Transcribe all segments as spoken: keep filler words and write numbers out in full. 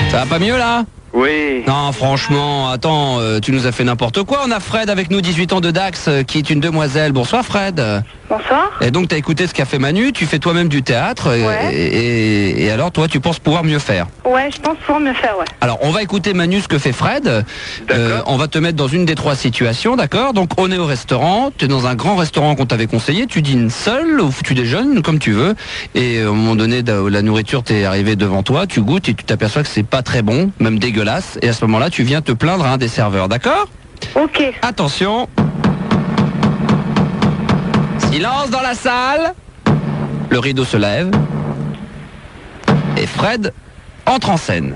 Ça va pas mieux là? Oui. Non, franchement, attends, euh, tu nous as fait n'importe quoi. On a Fred avec nous, dix-huit ans de Dax, euh, qui est une demoiselle. Bonsoir Fred. Bonsoir. Et donc t'as écouté ce qu'a fait Manu, tu fais toi-même du théâtre, et, Ouais. et, et, et alors toi tu penses pouvoir mieux faire? Ouais, je pense pouvoir mieux faire, ouais. Alors on va écouter Manu ce que fait Fred. Euh, on va te mettre dans une des trois situations, d'accord? Donc on est au restaurant, tu es dans un grand restaurant qu'on t'avait conseillé, tu dînes seul ou tu déjeunes comme tu veux, et au moment donné la nourriture t'est arrivée devant toi, tu goûtes et tu t'aperçois que c'est pas très bon, même dégueulasse, et à ce moment-là tu viens te plaindre à un des serveurs, d'accord? Ok. Attention. Silence dans la salle. Le rideau se lève. Et Fred entre en scène.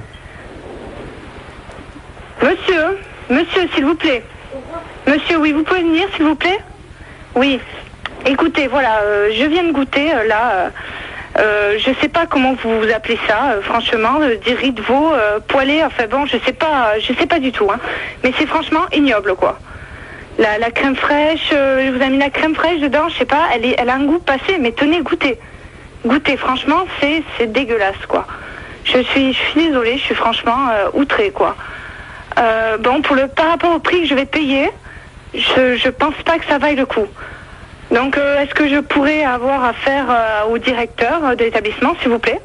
Monsieur, monsieur, s'il vous plaît. Monsieur, oui, vous pouvez venir, s'il vous plaît? Oui. Écoutez, voilà, euh, je viens de goûter, euh, là, euh, euh, je sais pas comment vous, vous appelez ça, euh, franchement, euh, des riz de veau euh, poêlés, enfin bon, je sais pas, je sais pas du tout, hein. Mais c'est franchement ignoble, quoi. La, la crème fraîche, euh, je vous ai mis la crème fraîche dedans, je sais pas, elle, est, elle a un goût passé, mais tenez, goûtez. Goûtez, franchement, c'est, c'est dégueulasse, quoi. Je suis, je suis désolée, je suis franchement euh, outrée, quoi. Euh, bon, pour le, par rapport au prix que je vais payer, je, je pense pas que ça vaille le coup. Donc, euh, est-ce que je pourrais avoir affaire euh, au directeur euh, de l'établissement, s'il vous plaît?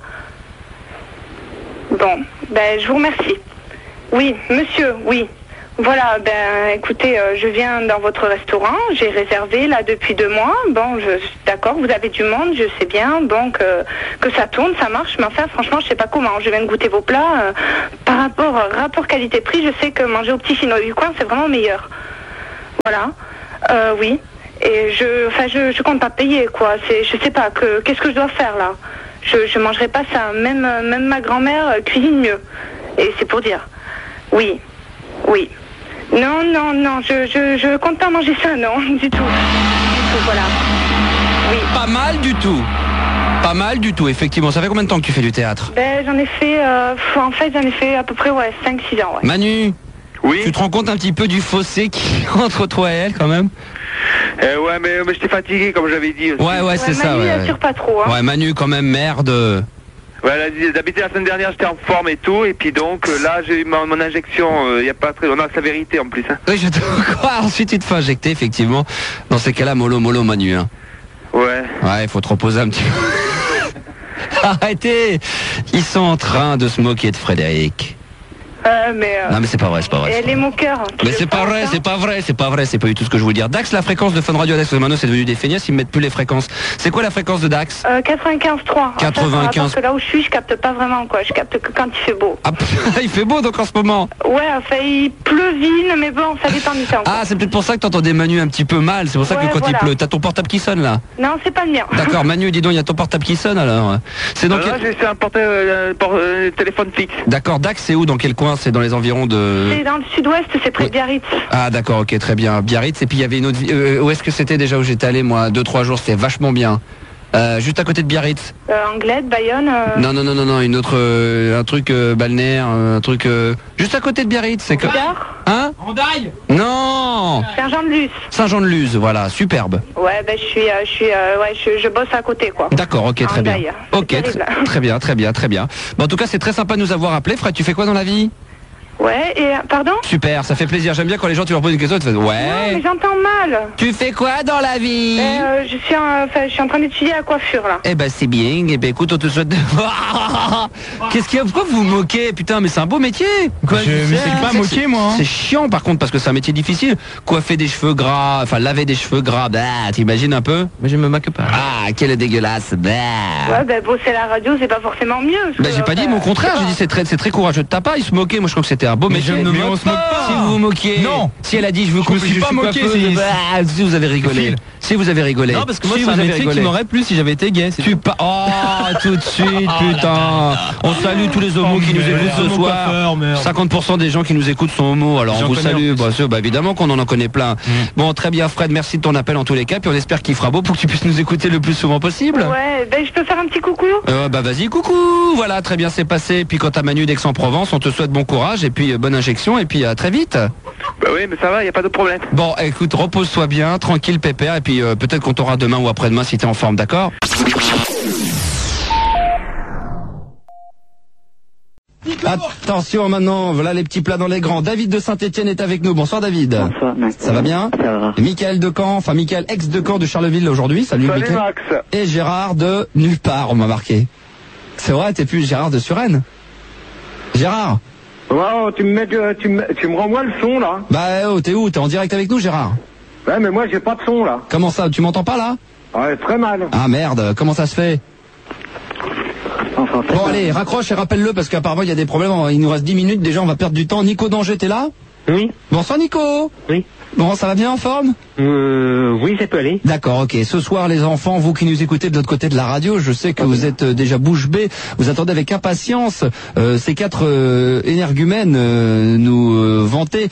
Bon, ben, je vous remercie. Oui, monsieur, oui. Voilà, ben, écoutez, euh, je viens dans votre restaurant, j'ai réservé là depuis deux mois. Bon, je d'accord, vous avez du monde, je sais bien, bon, que, que ça tourne, ça marche, mais enfin, franchement, je sais pas comment. Je viens de goûter vos plats. Euh, par rapport euh, rapport qualité-prix, je sais que manger au petit chinois du coin, c'est vraiment meilleur. Voilà, euh, oui. Et je, enfin, je, je compte pas payer, quoi. C'est, je sais pas, que, qu'est-ce que je dois faire là? Je, je mangerai pas ça. Même, même ma grand-mère euh, cuisine mieux. Et c'est pour dire. Oui, oui. Non, non, non, je, je, je compte pas manger ça, non, du tout. Du tout, voilà. Oui. Pas mal du tout. Pas mal du tout, effectivement. Ça fait combien de temps que tu fais du théâtre? Ben, j'en ai fait, euh, en fait, j'en ai fait à peu près, ouais, cinq six ans, ouais. Manu, Oui. tu te rends compte un petit peu du fossé qui est entre toi et elle, quand même? Euh, ouais, mais, mais j'étais fatigué, comme j'avais dit aussi. Ouais, ouais, c'est ça, Manu, ouais. il assure pas trop, hein. Ouais, Manu, quand même, merde. Voilà, d'habitude la semaine dernière j'étais en forme et tout, et puis donc euh, là j'ai eu mon, mon injection, il euh, y a pas très, on a sa vérité en plus. Hein. Oui, je te crois. Ensuite, tu te fais injecter, effectivement. Dans ces cas-là, mollo, mollo, Manu. Hein. Ouais. Ouais, il faut te reposer un petit peu. Arrêtez. Ils sont en train de se moquer de Frédéric. Euh, mais... Euh... Non, mais c'est pas vrai, c'est pas vrai. Elle est mon cœur. Mais c'est pas vrai, c'est pas vrai, c'est pas vrai, c'est pas du tout ce que je voulais dire. Dax, la fréquence de Fun Radio Dax Mano, c'est devenu des feignasses, ils me mettent plus les fréquences. C'est quoi la fréquence de Dax? euh, quatre-vingt-quinze trois. quatre-vingt-quinze. Parce que là où je suis, je capte pas vraiment, quoi. Je capte que quand il fait beau. Ah, il fait beau donc en ce moment. Ouais, enfin, il pleuvine, mais bon, ça dépend du temps, quoi. Ah, c'est peut-être pour ça que t'entendais Manu un petit peu mal. C'est pour ça Ouais, que quand voilà. il pleut, t'as ton portable qui sonne là. Non, c'est pas le mien. D'accord, Manu, dis donc, il y a ton portable qui sonne alors. C'est donc. Alors là, c'est un porte, euh, por- euh, téléphone fixe. D'accord, Dax, c'est où? Dans quel coin? C'est dans les environs de. C'est dans le sud-ouest, c'est près de Biarritz. Ah d'accord, ok, très bien. Biarritz, et puis il y avait une autre... vi- Euh, où est-ce que c'était déjà où j'étais allé moi? Deux, trois jours, c'était vachement bien. Euh, juste à côté de Biarritz. Euh, Anglette, Bayonne. Euh... Non, non, non, non, non, une autre... euh, un truc euh, balnéaire, euh, un truc... euh, juste à côté de Biarritz, c'est que... Gare. Hein? Randaille. Non. Saint-Jean-de-Luz. Saint-Jean-de-Luz, voilà, superbe. Ouais, ben je suis, euh, je suis, euh, ouais, je, je bosse à côté, quoi. D'accord, ok, très bien. Randaille. Ok, C'est tr- terrible. très bien, très bien, très bien. Bon, en tout cas, c'est très sympa de nous avoir appelé. Fred, tu fais quoi dans la vie? Ouais, et, euh, pardon? Super, ça fait plaisir. J'aime bien quand les gens, tu leur poses une question, tu fais Non, ouais. mais j'entends mal. Tu fais quoi dans la vie? Ben, euh, je suis, en, enfin, je suis en train d'étudier la coiffure, là. Eh ben c'est bien, eh ben écoute on te souhaite de... Qu'est-ce qu'il y a? Pourquoi vous vous moquez? Putain mais c'est un beau métier. Quoi, Je me suis pas moqué, moi, hein. C'est chiant par contre parce que c'est un métier difficile. Coiffer des cheveux gras, enfin laver des cheveux gras, bah t'imagines un peu? Mais je me moque pas. Ah quelle est dégueulasse, bah. Ouais, ben bosser la radio, c'est pas forcément mieux. parce Bah que, j'ai pas dit, enfin, mais au contraire, j'ai dit c'est très, c'est très courageux de ta part, il se moquait, moi je trouve que c'était un beau Mais métier. je ne me on moque pas. Si vous vous moquiez. Non. Si elle a dit je veux Je me couper, suis pas moqué, coiffeuse, c'est- bah, si vous avez rigolé. Phil. Si vous avez rigolé. Non, parce que moi, Si c'est un vous avez métier qui rigolé. m'aurait plu si j'avais été gay. c'est Tu tout. pas. Oh, tout de suite, putain. On salue tous les homos Oh, qui nous merde. écoutent ce Homo soir. coiffeur, merde. cinquante pour cent des gens qui nous écoutent sont homos, alors on J'en vous connais en salue. plus. Bah, ça, bah, évidemment qu'on en en connaît plein. Bon, très bien, Fred, merci de ton appel en tous les cas, puis on espère qu'il fera beau pour que tu puisses nous écouter le plus souvent possible. Ouais, ben je peux faire un petit coucou? Euh, bah vas-y, coucou. Voilà, très bien, c'est passé. Puis quant à Manu d'Aix-en-Provence, on te souhaite bon courage et puis euh, bonne injection et puis à très vite. Bah oui, mais ça va, y a pas de problème. Bon, écoute, repose-toi bien, tranquille, pépère, et puis euh, peut-être qu'on t'aura demain ou après-demain si t'es en forme, d'accord? Attention maintenant, voilà les petits plats dans les grands. David de Saint-Etienne est avec nous. Bonsoir David. Bonsoir Max. Ça va bien? Ça va. Et Mickaël de Caen, enfin Mickaël ex de Caen de Charleville aujourd'hui. Salut, Salut Mickaël. Max. Et Gérard de nulle part, on m'a marqué. C'est vrai, t'es plus Gérard de Suresnes. Gérard. Wow, tu me mets, de- tu me, tu me renvoies le son là. Bah oh, t'es où? T'es en direct avec nous, Gérard? Ouais, mais moi j'ai pas de son là. Comment ça? Tu m'entends pas là? Ouais, très mal. Ah merde, comment ça se fait? Enfin, Bon allez, raccroche et rappelle-le parce qu'apparemment il y a des problèmes, il nous reste dix minutes, déjà on va perdre du temps. Nico Danger, t'es là? Oui. Bonsoir Nico. Oui. Bon, ça va bien en forme? Euh, oui, ça peut aller. D'accord, ok. Ce soir, les enfants, vous qui nous écoutez de l'autre côté de la radio, je sais que vous êtes euh, déjà bouche bée, vous attendez avec impatience euh, ces quatre euh, énergumènes euh, nous euh, vanter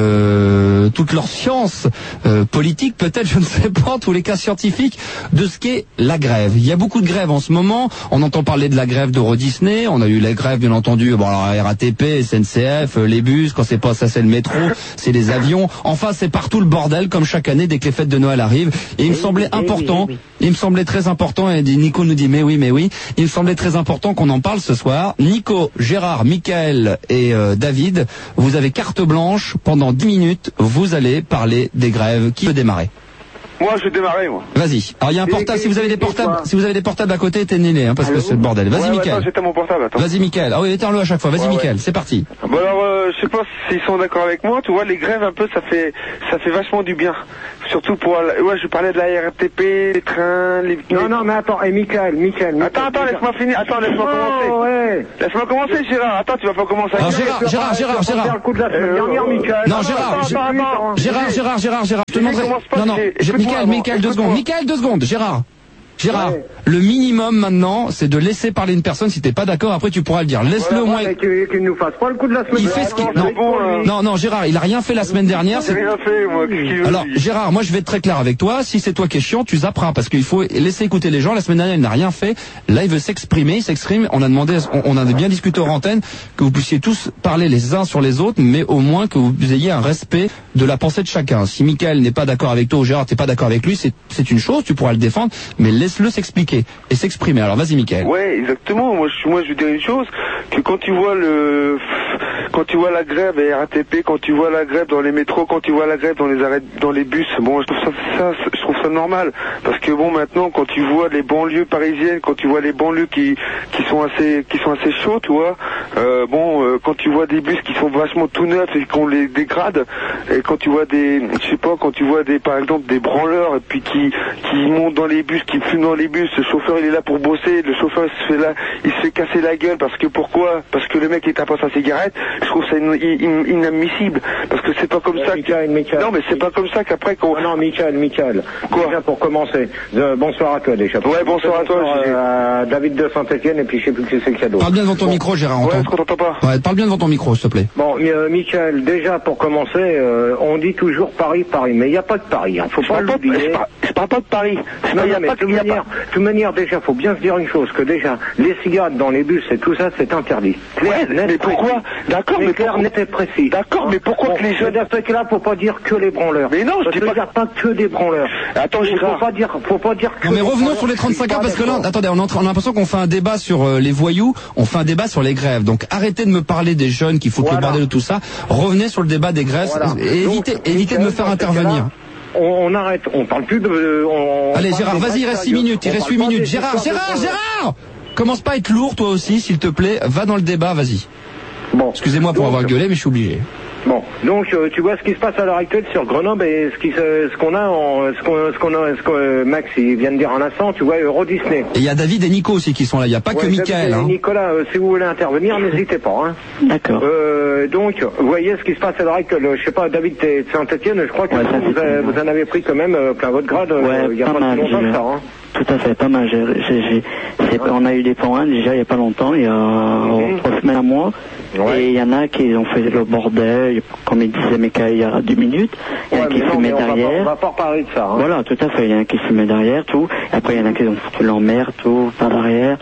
euh, toute leur science euh, politique, peut-être, je ne sais pas, en tous les cas scientifiques, de ce qu'est la grève. Il y a beaucoup de grèves en ce moment. On entend parler de la grève d'Euro Disney. On a eu la grève, bien entendu, bon, alors, R A T P, S N C F, euh, les bus. Quand c'est pas ça, c'est le métro, c'est les avions. Enfin, c'est partout le bordel, comme chaque année dès que les fêtes de Noël arrivent. Et il me semblait important, il me semblait très important, et Nico nous dit mais oui, mais oui, il me semblait très important qu'on en parle ce soir. Nico, Gérard, Mickaël et euh, David, vous avez carte blanche pendant dix minutes, vous allez parler des grèves. Qui veut démarrer? Moi, je vais démarrer, moi. Vas-y. Alors il y a un portable, si vous avez des portables, si vous avez des portables à côté, éteignez-les, hein, parce que c'est le bordel. Vas-y, Ouais, ouais, Mickaël. attends, j'étais à mon portable, attends. Vas-y, Mickaël. Ah oui, éteins-le à chaque fois. Vas-y, Ouais, Mickaël, ouais. c'est parti. Bon alors, euh, je sais pas s'ils sont d'accord avec moi, tu vois, les grèves un peu, ça fait ça fait vachement du bien. Surtout pour, la- ouais, je parlais de la R T P, les trains, les... Non, non, mais attends, et Mickaël, Mickaël. Mickaël, Attends, attends, laisse-moi finir, attends, laisse-moi Oh, commencer. ouais. Laisse-moi commencer, Gérard, attends, tu vas pas commencer Alors, avec Gérard, Tu vas Gérard, pas- Gérard, tu vas pas Gérard. faire le coup de la semaine Euh, dernière, euh, Mickaël. Non, Gérard, attends, je- attends, attends. Gérard, Gérard, Gérard, Gérard, je te J'ai- demanderai. commence pas, Non, non, j'ai- je- écoute-moi Mickaël, avant, Mickaël, deux écoute-moi. secondes. Mickaël, deux secondes. Gérard. Gérard, Ouais. le minimum maintenant, c'est de laisser parler une personne. Si t'es pas d'accord, après tu pourras le dire. Laisse-le au moins. Et qu'il qu'il nous fasse pas le coup de la semaine Il fait ce qu'il. dernière. Non, bon, euh, non, non, Gérard, il a rien fait la semaine dernière. J'ai c'est- rien fait, moi, qu'est-ce qu'il veut, Alors, lui Gérard, moi je vais être très clair avec toi. Si c'est toi qui es chiant, tu zapperas parce qu'il faut laisser écouter les gens. La semaine dernière, il n'a rien fait. Là, il veut s'exprimer. Il s'exprime. On a demandé, on, on a bien discuté hors antenne que vous puissiez tous parler les uns sur les autres, mais au moins que vous ayez un respect de la pensée de chacun. Si Mickaël n'est pas d'accord avec toi ou Gérard t'es pas d'accord avec lui, c'est c'est une chose, tu pourras le défendre, mais laisse-le s'expliquer et s'exprimer. Alors vas-y, Mickaël. Ouais, exactement. Moi, je, moi, je veux dire une chose, que quand tu vois le, quand tu vois la grève à R A T P, quand tu vois la grève dans les métros, quand tu vois la grève dans les arrêts, dans les bus, bon, je trouve ça, ça, je trouve ça normal, parce que bon, maintenant, quand tu vois les banlieues parisiennes, quand tu vois les banlieues qui, qui sont assez, qui sont assez chauds, tu vois, euh, bon, euh, quand tu vois des bus qui sont vachement tout neufs et qu'on les dégrade, et quand tu vois des, je sais pas, quand tu vois des, par exemple, des branleurs, et puis qui, qui montent dans les bus, qui fument dans les bus, le chauffeur il est là pour bosser, le chauffeur il se fait là, il se fait casser la gueule, parce que pourquoi? Parce que le mec il tape pas sa cigarette, je trouve ça in- in- inadmissible, parce que c'est pas comme ça que... Mickaël, Mickaël. Non mais c'est pas comme ça qu'après qu'on... Non, non, Mickaël, Mickaël. Quoi? Déjà pour commencer, euh, bonsoir à toi déjà. Ouais, bonsoir à toi, Bonsoir Gilles. à David de Saint-Etienne et puis je sais plus qui c'est qu'il y a d'autre. Parle bien devant ton micro, Gérard. Ouais, entend- est-ce qu'on t'entend pas? Ouais, parle bien devant ton micro, s'il te plaît. Bon, euh, Mickaël, déjà pour commencer, euh, on dit toujours Paris, Paris, mais il n'y a pas de Paris, hein. Faut Je pas parle pas, de- l'oublier. je parle- je parle pas de Paris. C'est Non, pas- il y non, a mais pas de toute il y a manière, pas- de toute manière, déjà, faut bien se dire une chose, que déjà, les cigarettes dans les bus et tout ça, c'est interdit. Clair, Ouais, net, mais précis. pourquoi? D'accord, mais clair, pourquoi- net et précis. D'accord, mais pourquoi Bon, que les jeunes- Dans ce cas-là, faut pas dire que les branleurs. Mais non, je Parce dis que pas- il y a pas que des branleurs. Attends, faut Gérard. pas dire, faut pas dire que Non mais les revenons branleurs, sur les je suis trente-cinq heures pas parce que là, d'accord. attendez, on, est en train- on a l'impression qu'on fait un débat sur euh, les voyous, on fait un débat sur les grèves. Donc arrêtez de me parler des jeunes qui foutent Voilà. le bordel de tout ça. Revenez sur le débat des grèves Voilà. et Donc, évitez, évitez de me faire dans ce intervenir. cas-là, On, on arrête, on parle plus de. On, Allez on Gérard, parle des vas-y, il vrais reste six sérieux. minutes, il On reste parle huit pas minutes. des Gérard, histoires Gérard, de- Gérard Commence pas à être lourd toi aussi, s'il te plaît. Va dans le débat, vas-y. Bon. Excusez-moi pour Donc, avoir gueulé, mais je suis obligé. Bon, donc euh, tu vois ce qui se passe à l'heure actuelle sur Grenoble et ce qui se- ce qu'on a en ce qu'on ce qu'on a ce que euh, Max il vient de dire en instant, tu vois Euro Disney. Et il y a David et Nico aussi qui sont là, il n'y a pas que Ouais, Mickaël. David et Hein. Nicolas, euh, si vous voulez intervenir, n'hésitez pas. Hein. D'accord. Euh, donc, vous voyez ce qui se passe à l'heure actuelle. Je sais pas, David, t'es de Saint-Etienne, je crois que Ouais, vous, Saint-Étienne, avez- ouais. vous en avez pris quand même euh, plein votre grade. euh, Ouais, il y a pas pas mal, si longtemps j'ai- que ça. Hein. Tout à fait, pas mal. J'ai- j'ai- j'ai- c'est- on a eu des points déjà il n'y a pas longtemps, il y a Mhm. trois semaines à mois. Ouais. Et il y en a qui ont fait le bordel, comme il disait Mickaël il y a dix minutes. Il y en a Ouais, qui mais non, fumaient mais on va pas- derrière. On va pas reparler de ça. Hein. Voilà, tout à fait. Il y en a qui fumaient derrière, tout. Après, il y en a qui ont foutu l'emmerde, tout, par derrière.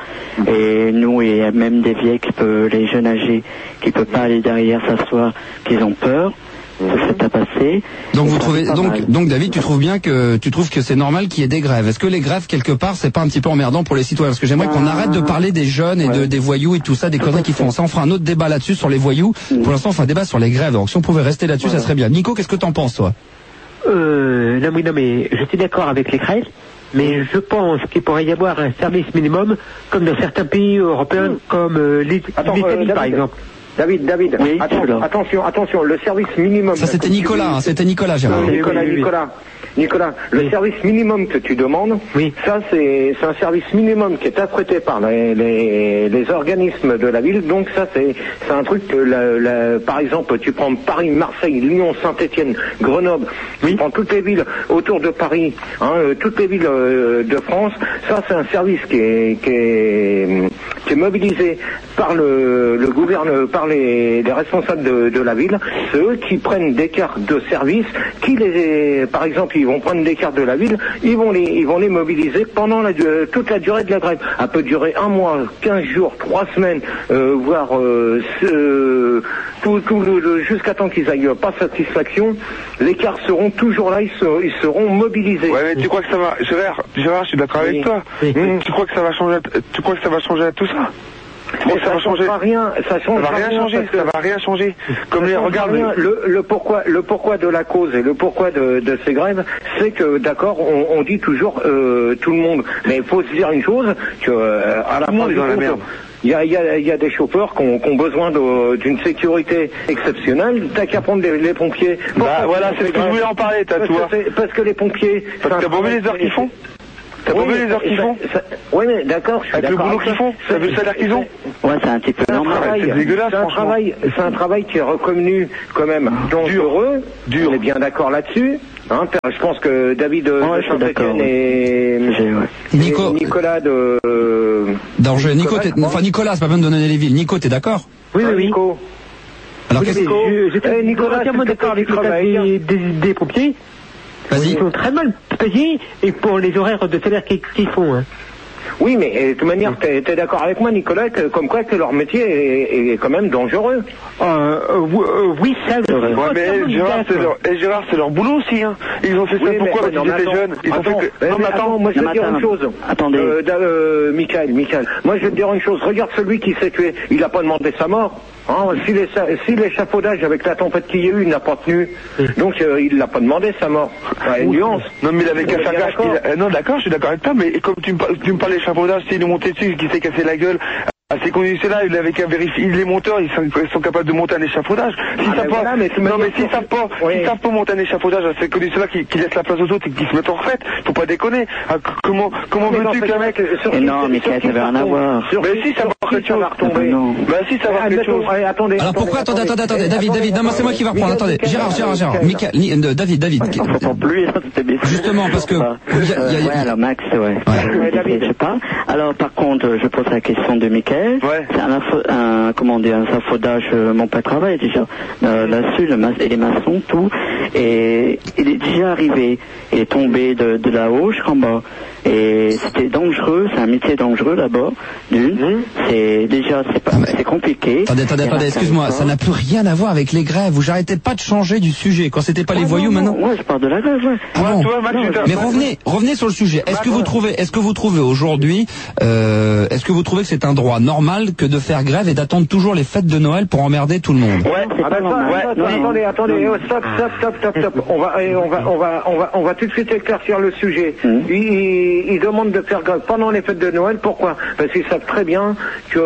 Et nous, il y a même des vieilles qui peuvent, les jeunes âgés, qui peuvent pas aller derrière s'asseoir, qui ont peur. se fait tabasser. Donc Et vous ça trouvez, fait pas donc, mal. donc David, tu trouves bien que tu trouves que c'est normal qu'il y ait des grèves. Est-ce que les grèves quelque part c'est pas un petit peu emmerdant pour les citoyens? Parce que j'aimerais qu'on Ah. arrête de parler des jeunes et de, Ouais. des voyous et tout ça, des conneries qu'ils font. Ça, on fera un autre débat là-dessus sur les voyous. Mm. Pour l'instant, on fait un débat sur les grèves. Donc si on pouvait rester là-dessus, Voilà. ça serait bien. Nico, qu'est-ce que t'en penses, toi? Euh, non, oui, non, mais je suis d'accord avec les grèves, mais je pense qu'il pourrait y avoir un service minimum, comme dans certains pays européens, comme euh, l'It- Attends, l'Italie, euh, par David. exemple. David, David, Oui, atten- alors. attention, attention, le service minimum. Ça, c'était comme tu Nicolas. dis- Hein, c'était Nicolas, Gérard. Oui, Nicolas, oui, oui, oui. Nicolas, Nicolas, le Oui. service minimum que tu demandes, Oui. ça c'est c'est un service minimum qui est affrété par les, les, les organismes de la ville. Donc ça c'est c'est un truc que, la, la- par exemple, tu prends Paris, Marseille, Lyon, Saint-Étienne, Grenoble, tu prends toutes les villes autour de Paris, hein, euh, toutes les villes euh, de France. Ça c'est un service qui est qui est, qui est mobilisé par le, le gouverne, par les, les responsables de, de la ville. C'est eux qui prennent des cartes de service, qui les, par exemple, ils vont prendre des cartes de la ville, ils vont les, ils vont les mobiliser pendant la, du- toute la durée de la grève. Elle peut durer un mois, quinze jours, trois semaines, euh, voire euh, ce- tout, tout le- le- jusqu'à temps qu'ils aillent pas satisfaction. Les cartes seront toujours là, ils, se- ils seront mobilisés. Ouais, mais tu crois que ça va, Gérard, Gérard, je suis d'accord Oui. avec toi. Oui. Hum, tu crois que ça va changer, tu crois que ça va changer à tout ça? Mais Bon, ça va changer. changera rien, ça Ça changera va rien changer, parce que- ça va rien changer. Comme Ça les, change regarde, rien. le, le pourquoi, le pourquoi de la cause et le pourquoi de, de ces grèves, c'est que d'accord, on, on dit toujours euh, tout le monde, mais il faut se dire une chose que euh, à la Tout le fin monde est du dans la compte, merde. il y a, il y, a, il y a des chauffeurs qui ont, qui ont besoin de- d'une sécurité exceptionnelle. T'as qu'à prendre les, les pompiers. Bah Pourquoi voilà, ils font c'est ce ces que je grèves voulais en parler, t'as, parce tu vois. que, c'est- parce que les pompiers. Parce que t'as pas vu les heures qu'ils font? T'as pas Oui, vu les heures qu'ils ça- font? ça- Oui, mais d'accord, je suis Avec le d'accord boulot avec qu'ils ça. font? T'as vu le salaire qu'ils ont? Ouais, c'est un petit peu C'est un normal. travail, c'est dégueulasse, c'est un franchement. travail, c'est un travail qui est reconnu quand même dangereux. Dur. On est bien d'accord là-dessus. Hein, je pense que David euh, Ouais, de je suis d'accord, Saint-Étienne et, J'ai- ouais. et Nico, Nicolas de. euh, Danger. Nico, Nicolas, t'es- je crois. enfin Nicolas, c'est pas besoin de donner les villes. Nico, t'es d'accord? Oui, oui, hein, oui. Nico. Alors Oui, qu'est-ce mais Nico. je- j'étais Eh, Nicolas, entièrement c'est d'accord avec peut-être le cas du travail, des, des, des pompiers. Vas-y. Ils sont très mal payés et pour les horaires de salaire qu'ils qu'ils font. Hein. Oui, mais eh, de toute manière, t'es es, d'accord avec moi, Nicolas, que, comme quoi que leur métier est, est quand même dangereux. Euh, euh, oui, euh, oui, ça. je suis Ouais, mais entièrement eh, Gérard, c'est d'accord. leur, eh, Gérard, c'est leur boulot aussi, hein. Ils ont fait ça Oui, mais- pourquoi? Parce non, qu'ils mais étaient attends, jeunes. Ils ont attends, fait que... mais- Non, mais mais attends. moi je vais Non, te dire attends, une chose. attendez. Euh, da- euh, Michael, Michael, moi je vais te dire une chose. Regarde celui qui s'est tué. Il n'a pas demandé sa mort. Hein, si les- si l'échafaudage avec la tempête qu'il y a eu, il n'a pas tenu. Donc euh, il l'a pas demandé sa mort. Ouais, une nuance. Non, mais il avait qu'à On est faire bien gaffe. d'accord. qu'il a- euh, Non, d'accord, je suis d'accord avec toi, mais comme tu me, par- tu me parles d'échafaudage, s'il est monté dessus, qui s'est cassé la gueule, à ces conditions-là, il avait qu'à vérifier. Les monteurs, ils sont, ils sont capables de monter un échafaudage. S'ils Ah, savent mais pas, voilà, mais tu m'as non, dit mais s'ils que- savent pas, Oui. s'ils savent pas monter un échafaudage à ces conditions-là, qui, qui laissent la place aux autres et qui se mettent en retraite, faut pas déconner. Ah, c- comment, comment Mais non, veux-tu c'est qu'un vrai mec, que sur Et qui- non, sur Michael, qui ça veut rien à voir. sur mais qui- si, ça sur va qui quelque ça chose. va retomber. Non. Bah, si, ça va Ah, quelque attends, chose. ouais, attendez, Alors pourquoi attendez, attendez, attendez, David, David, non, moi, c'est moi qui va reprendre. Attendez, Gérard, Gérard, Gérard, Michael, ni- euh, David, David. On s'entend plus, hein, c'était bien. Justement, parce que- Bah, il y a- il y a- euh, ouais, alors Max, ouais. Ouais. Ouais, David. Je sais pas. Alors par contre, je pose la question de Michael. Ouais. C'est un, info- un comment dire, un infodage, euh, mon père travaille déjà euh, là-dessus, le mas- et les maçons, tout. Et il est déjà arrivé, il est tombé de, de là-haut jusqu'en bas. Et c'était dangereux, c'est un métier dangereux là-bas. D'une, c'est déjà c'est pas, Ah, mais- c'est compliqué. Attendez, attendez, Il y en a attendez, qui excuse-moi, arrivent ça pas. n'a plus rien à voir avec les grèves. Vous j'arrêtez pas de changer du sujet. Quand c'était pas les Ah, voyous, non, non, maintenant. Ouais, je parle de la grève, ouais. Ah Ouais, bon. tu vois, Max, Non, tu t'as- Mais revenez, revenez sur le sujet. Est-ce que vous trouvez, est-ce que vous trouvez aujourd'hui, euh, est-ce que vous trouvez que c'est un droit normal que de faire grève et d'attendre toujours les fêtes de Noël pour emmerder tout le monde? Ouais, C'est Ah pas ben ça, normal. ça, Non, ça, non. attendez, attendez, Non, oh, stop, stop, stop, stop, stop. On va, eh, on va, on va, on va, on va tout de suite éclaircir le sujet. Mhm. Ils, ils- ils demandent de faire grève pendant les fêtes de Noël. Pourquoi? Parce qu'ils savent très bien que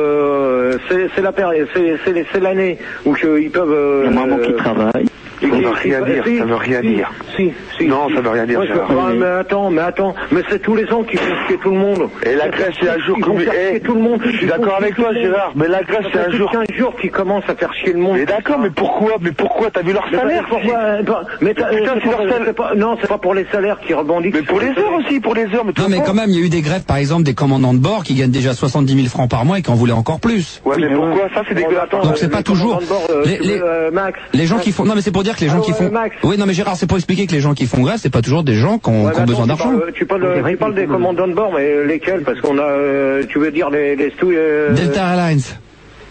euh, c'est c'est la période, c'est c'est c'est l'année où que ils peuvent. euh, Il y a maman qui travaille. ils- Ça veut ils- rien ils- dire, si, ça veut rien si, dire. Si, si, Non, si. ça veut rien dire, Moi, je- Gérard. ah, mais attends, mais attends, mais c'est tous les ans qu'ils font chier tout le monde. Et la grève, c'est un jour Ils vont comme... faire Eh, chier tout le monde. je suis Ils d'accord font avec chier toi, tout le monde. Gérard, mais la grève, Ça c'est fait un plus de jour... quinze jours qu'ils commencent à faire chier le monde. Mais d'accord, mais pourquoi? Mais pourquoi? T'as vu leur Mais salaire? pourquoi euh, pas- mais t'as- Putain, euh, c'est c'est leur pas- salaire. c'est pas- non, c'est pas pour les salaires qui rebondissent. Mais pour les heures aussi, pour les heures. Mais Non, mais quand même, il y a eu des grèves, par exemple, des commandants de bord qui gagnent déjà soixante-dix mille francs par mois et qui en voulaient encore plus. Ouais, mais Oui, pourquoi? Ça, c'est dégueulasse. Donc c'est pas toujours les, les, Max. les gens qui font. Non, mais c'est pour dire que les gens Allô, qui font. euh, Max. Oui, non, mais Gérard, c'est pour expliquer que les gens qui font grève, c'est pas toujours des gens qui ont, Ouais, qui ont mais besoin attends, d'argent. Tu parles, tu parles, tu parles des commandants de bord, mais lesquels? Parce qu'on a, euh, tu veux dire les, les stouilles, euh, Delta Airlines.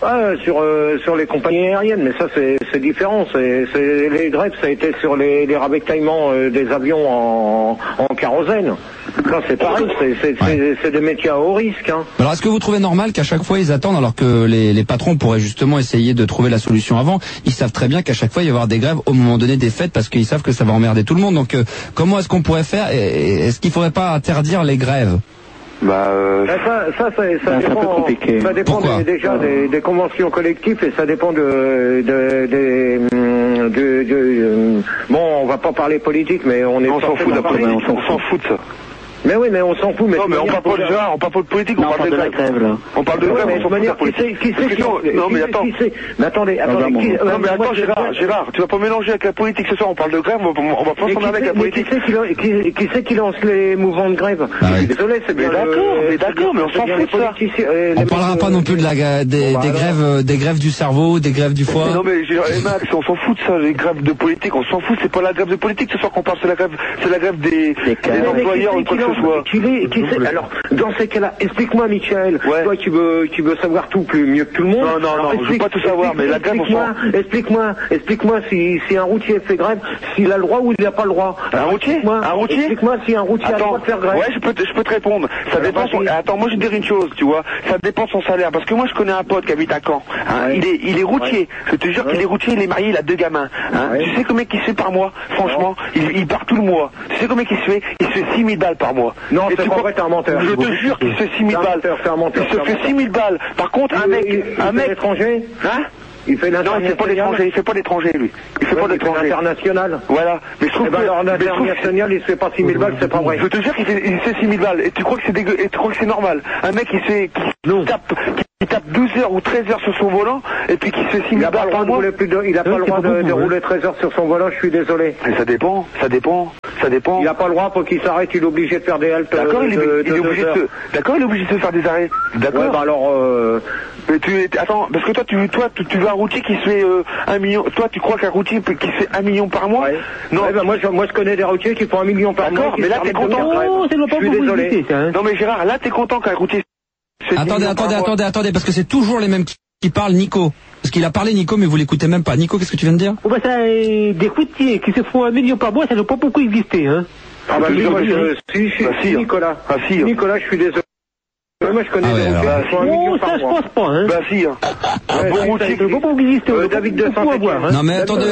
Ah, sur euh, sur les compagnies aériennes, mais ça c'est c'est différent. C'est c'est les grèves, ça a été sur les, les ravitaillements euh, des avions en, en kérosène. Ça c'est pareil, c'est c'est ouais. c'est des métiers à haut risque. Hein. Alors est-ce que vous trouvez normal qu'à chaque fois ils attendent alors que les les patrons pourraient justement essayer de trouver la solution avant? Ils savent très bien qu'à chaque fois il va y avoir des grèves au moment donné des fêtes parce qu'ils savent que ça va emmerder tout le monde. Donc euh, comment est-ce qu'on pourrait faire? Est-ce qu'il faudrait pas interdire les grèves? Bah, euh... ça, ça, ça, ça, dépend, ça dépend des, déjà des, des conventions collectives et ça dépend de, de, de, de, de, de bon, on va pas parler politique, mais on est. On s'en fout d'après, on s'en fout de ça. Mais oui, mais on s'en fout. Mais non, mais on parle pas de ça, on parle pas de politique, on parle de la grève, là. On parle de grève, on s'en fout de la politique. Qui c'est qui Non, mais attends. Mais attendez, attendez. Non, mais attends, Gérard, Gérard, tu vas pas mélanger avec la politique ce soir, on parle de grève, on va pas s'en aller avec la politique. Qui c'est qui lance les mouvements de grève? Désolé, c'est bien. D'accord, mais d'accord, mais on s'en fout de ça. On parlera pas non plus de la des grèves des grèves du cerveau, des grèves du foie. Non, mais Max, on s'en fout de ça, les grèves de politique, on s'en fout, c'est pas la grève de politique ce soir qu'on parle, c'est la grève, c'est la grève des employeurs ou quoi que ce soit. Qui sait, alors, dans ces cas-là, explique-moi, Michael, ouais. Toi qui veux, qui veux savoir tout plus mieux que tout le monde. Non, non, alors, non, je veux pas tout savoir, mais la grève, on s'en... Explique-moi, explique-moi si, si un routier fait grève, s'il a le droit ou il n'a pas le droit. Un routier Un routier Explique-moi si un routier Attends, a le droit de faire grève. Ouais, je peux te, je peux te répondre. Ça alors, dépend son... Attends, moi je vais te dire une chose, tu vois. Ça dépend de son salaire, parce que moi je connais un pote qui habite à Caen. Hein, ouais. Il est, il est routier. Ouais. Je te jure ouais. qu'il est routier, il est marié, il a deux gamins. Hein. Ouais. Tu sais combien qu'il se fait par mois? Franchement, il, il part tout le mois. Tu sais combien qu'il se fait? Il se fait six mille balles par mois. Non, c'est pas vrai, t'es un menteur. Je te jure qu'il se fait six mille balles. Il se fait six mille balles. Par contre, un mec, un mec étranger, hein? Il fait non, il fait pas l'étranger, il fait pas l'étranger, lui. Il fait ouais, pas l'étranger. International. Voilà. Mais je trouve eh ben, que... alors, l'international, il se fait pas six mille balles, c'est pas vrai. Je te jure qu'il fait, il fait six mille balles. Et tu crois que c'est dégueu, et tu crois que c'est normal. Un mec, il fait, qui tape, qui tape douze heures ou treize heures sur son volant, et puis qui se fait six mille balles par mois. Il a pas le droit de rouler treize heures sur son volant, je suis désolé. Mais ça dépend, ça dépend, ça dépend. Il a pas le droit pour qu'il s'arrête, il est obligé de faire des haltes. D'accord, il est obligé de D'accord, il est obligé de faire des arrêts. D'accord. Ouais, bah alors, euh... Mais tu, attends, parce que toi, tu, toi, tu, tu veux un routier qui se fait euh, un million. Toi, tu crois qu'un routier qui se fait un million par mois? Ouais. Non. Ouais, bah moi, je, moi, je connais des routiers qui font un million par mois. D'accord, mais là, t'es content. Oh, c'est pas je suis désolé. Visiter, hein. Non, mais Gérard, là, t'es content qu'un routier. Attendez, attendez, attendez, attendez, parce que c'est toujours les mêmes qui, qui parlent, Nico. Parce qu'il a parlé, Nico, mais vous l'écoutez même pas. Nico, qu'est-ce que tu viens de dire? Oh, bah, ça, euh, des routiers qui se font un million par mois, ça ne peut pas beaucoup exister, hein. Ah, bah, oui, moi, je, si, si, bah, si, Nicolas. Ah, si, Nicolas, je suis désolé. Moi, je connais ah ouais, des routiers alors, qui font un million par mois. Ça, je pense pas, hein. Bah, si, hein. Un bon routier qui... beaucoup exister. Euh, David de Saint-Étienne. Non, mais attendez.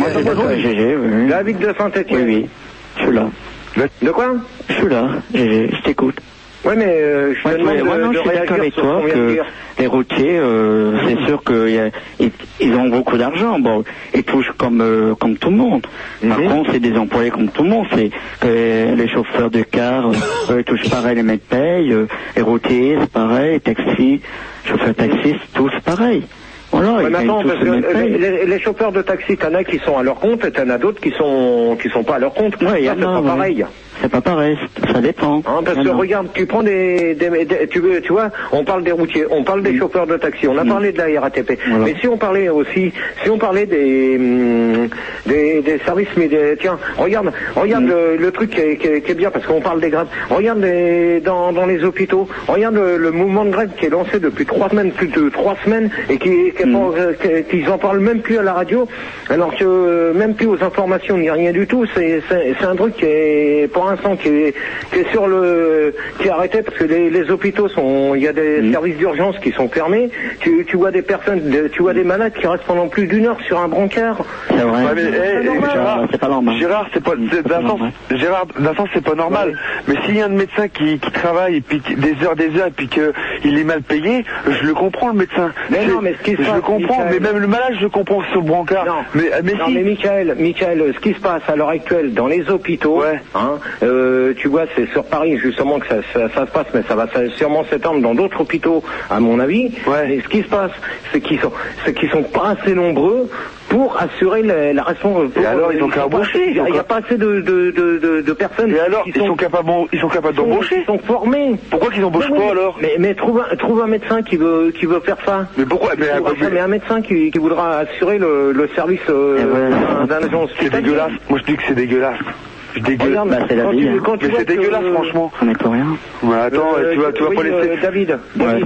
David de Saint-Étienne. Oui, oui. Je suis là. De quoi? Je suis là. Je t'écoute. Ouais, mais euh, je te demande de, ouais, non, de je suis d'accord avec sur toi ce qu'on vient de que dire. les routiers, euh, c'est sûr qu'ils ils ont beaucoup d'argent. Bon, ils touchent comme euh, comme tout le monde. Par Mm-hmm. contre, c'est des employés comme tout le monde. C'est que les chauffeurs de car, eux, ils touchent pareil les mêmes payes. Euh, les routiers, c'est pareil. Les taxis, chauffeurs taxistes, tous pareil. Voilà, Ouais, ils mais gagnent attends, tous parce le que même paye. les, les, les chauffeurs de taxi, t'en as qui sont à leur compte et t'en as d'autres qui sont qui sont pas à leur compte. Ouais, ça, c'est pas ouais. pareil. C'est pas pareil, ça dépend. Hein, parce y que en a. regarde, tu prends des, des, des tu, veux, tu vois, on parle des routiers, on parle des Mm. chauffeurs de taxi, on a Mm. parlé de la R A T P. Voilà. Mais si on parlait aussi, si on parlait des hum, des, des services, mais des, tiens, regarde, regarde Mm. le, le truc qui est, qui, est, qui est bien parce qu'on parle des grèves. Regarde les, dans, dans les hôpitaux, regarde le, le mouvement de grève qui est lancé depuis trois semaines, plus de trois semaines, et qui, qui, Mm. pas, euh, qui- qu'ils en parlent même plus à la radio, alors que euh, même plus aux informations ni rien du tout. C'est c'est c'est un truc qui est pour l'instant qui est qui est sur le qui est arrêté parce que les, les hôpitaux sont, il y a des Mmh. services d'urgence qui sont fermés. Tu, tu vois des personnes, de- tu vois des malades qui restent pendant plus d'une heure sur un brancard. C'est vrai. Ouais, mais, hey, normal. Gérard, C'est pas normal. Gérard, c'est pas, c'est, d'un sens, Gérard, d'un sens, c'est pas normal. Ouais. Mais s'il y a un médecin qui, qui travaille et puis qui- des heures, des heures, et puis que il est mal payé, je le comprends, le médecin. Mais C'est- non, mais ce qui se je passe, le comprends, Michael. mais même le malade, je le comprends sur le brancard. Non, mais, mais non, si. mais Michael, Michael, ce qui se passe à l'heure actuelle dans les hôpitaux, Ouais. hein, euh, tu vois, c'est sur Paris justement que ça, ça, ça se passe, mais ça va ça- sûrement s'étendre dans d'autres hôpitaux, à mon avis. Ouais. Et ce qui se passe, c'est qu'ils sont, c'est qu'ils sont pas assez nombreux pour assurer la, la responsabilité. Et alors, ils ont qu'à embaucher, Il n'y a, ils ont il y a pas assez de, de, de, de, de personnes. Et alors, qui ils sont capables, ils sont capables qui sont- d'embaucher. qui sont formés. Pourquoi qu'ils embauchent Mais oui, pas alors? Mais, mais trouve, un, trouve un médecin qui veut, qui veut faire ça. Mais pourquoi? Mais, Trouve un- mais- mais un médecin qui, qui voudra assurer le, le service euh, Et voilà. d'un agent c'est hospitalier. dégueulasse. Moi, je dis que c'est dégueulasse. Je dégueulasse. Regarde, Bah, c'est la quand vie, tu- hein. quand tu Mais vois c'est que- dégueulasse, franchement. On n'est pour rien. Ouais, attends, Euh, tu vas, tu vas oui, pas laisser. euh, David, David,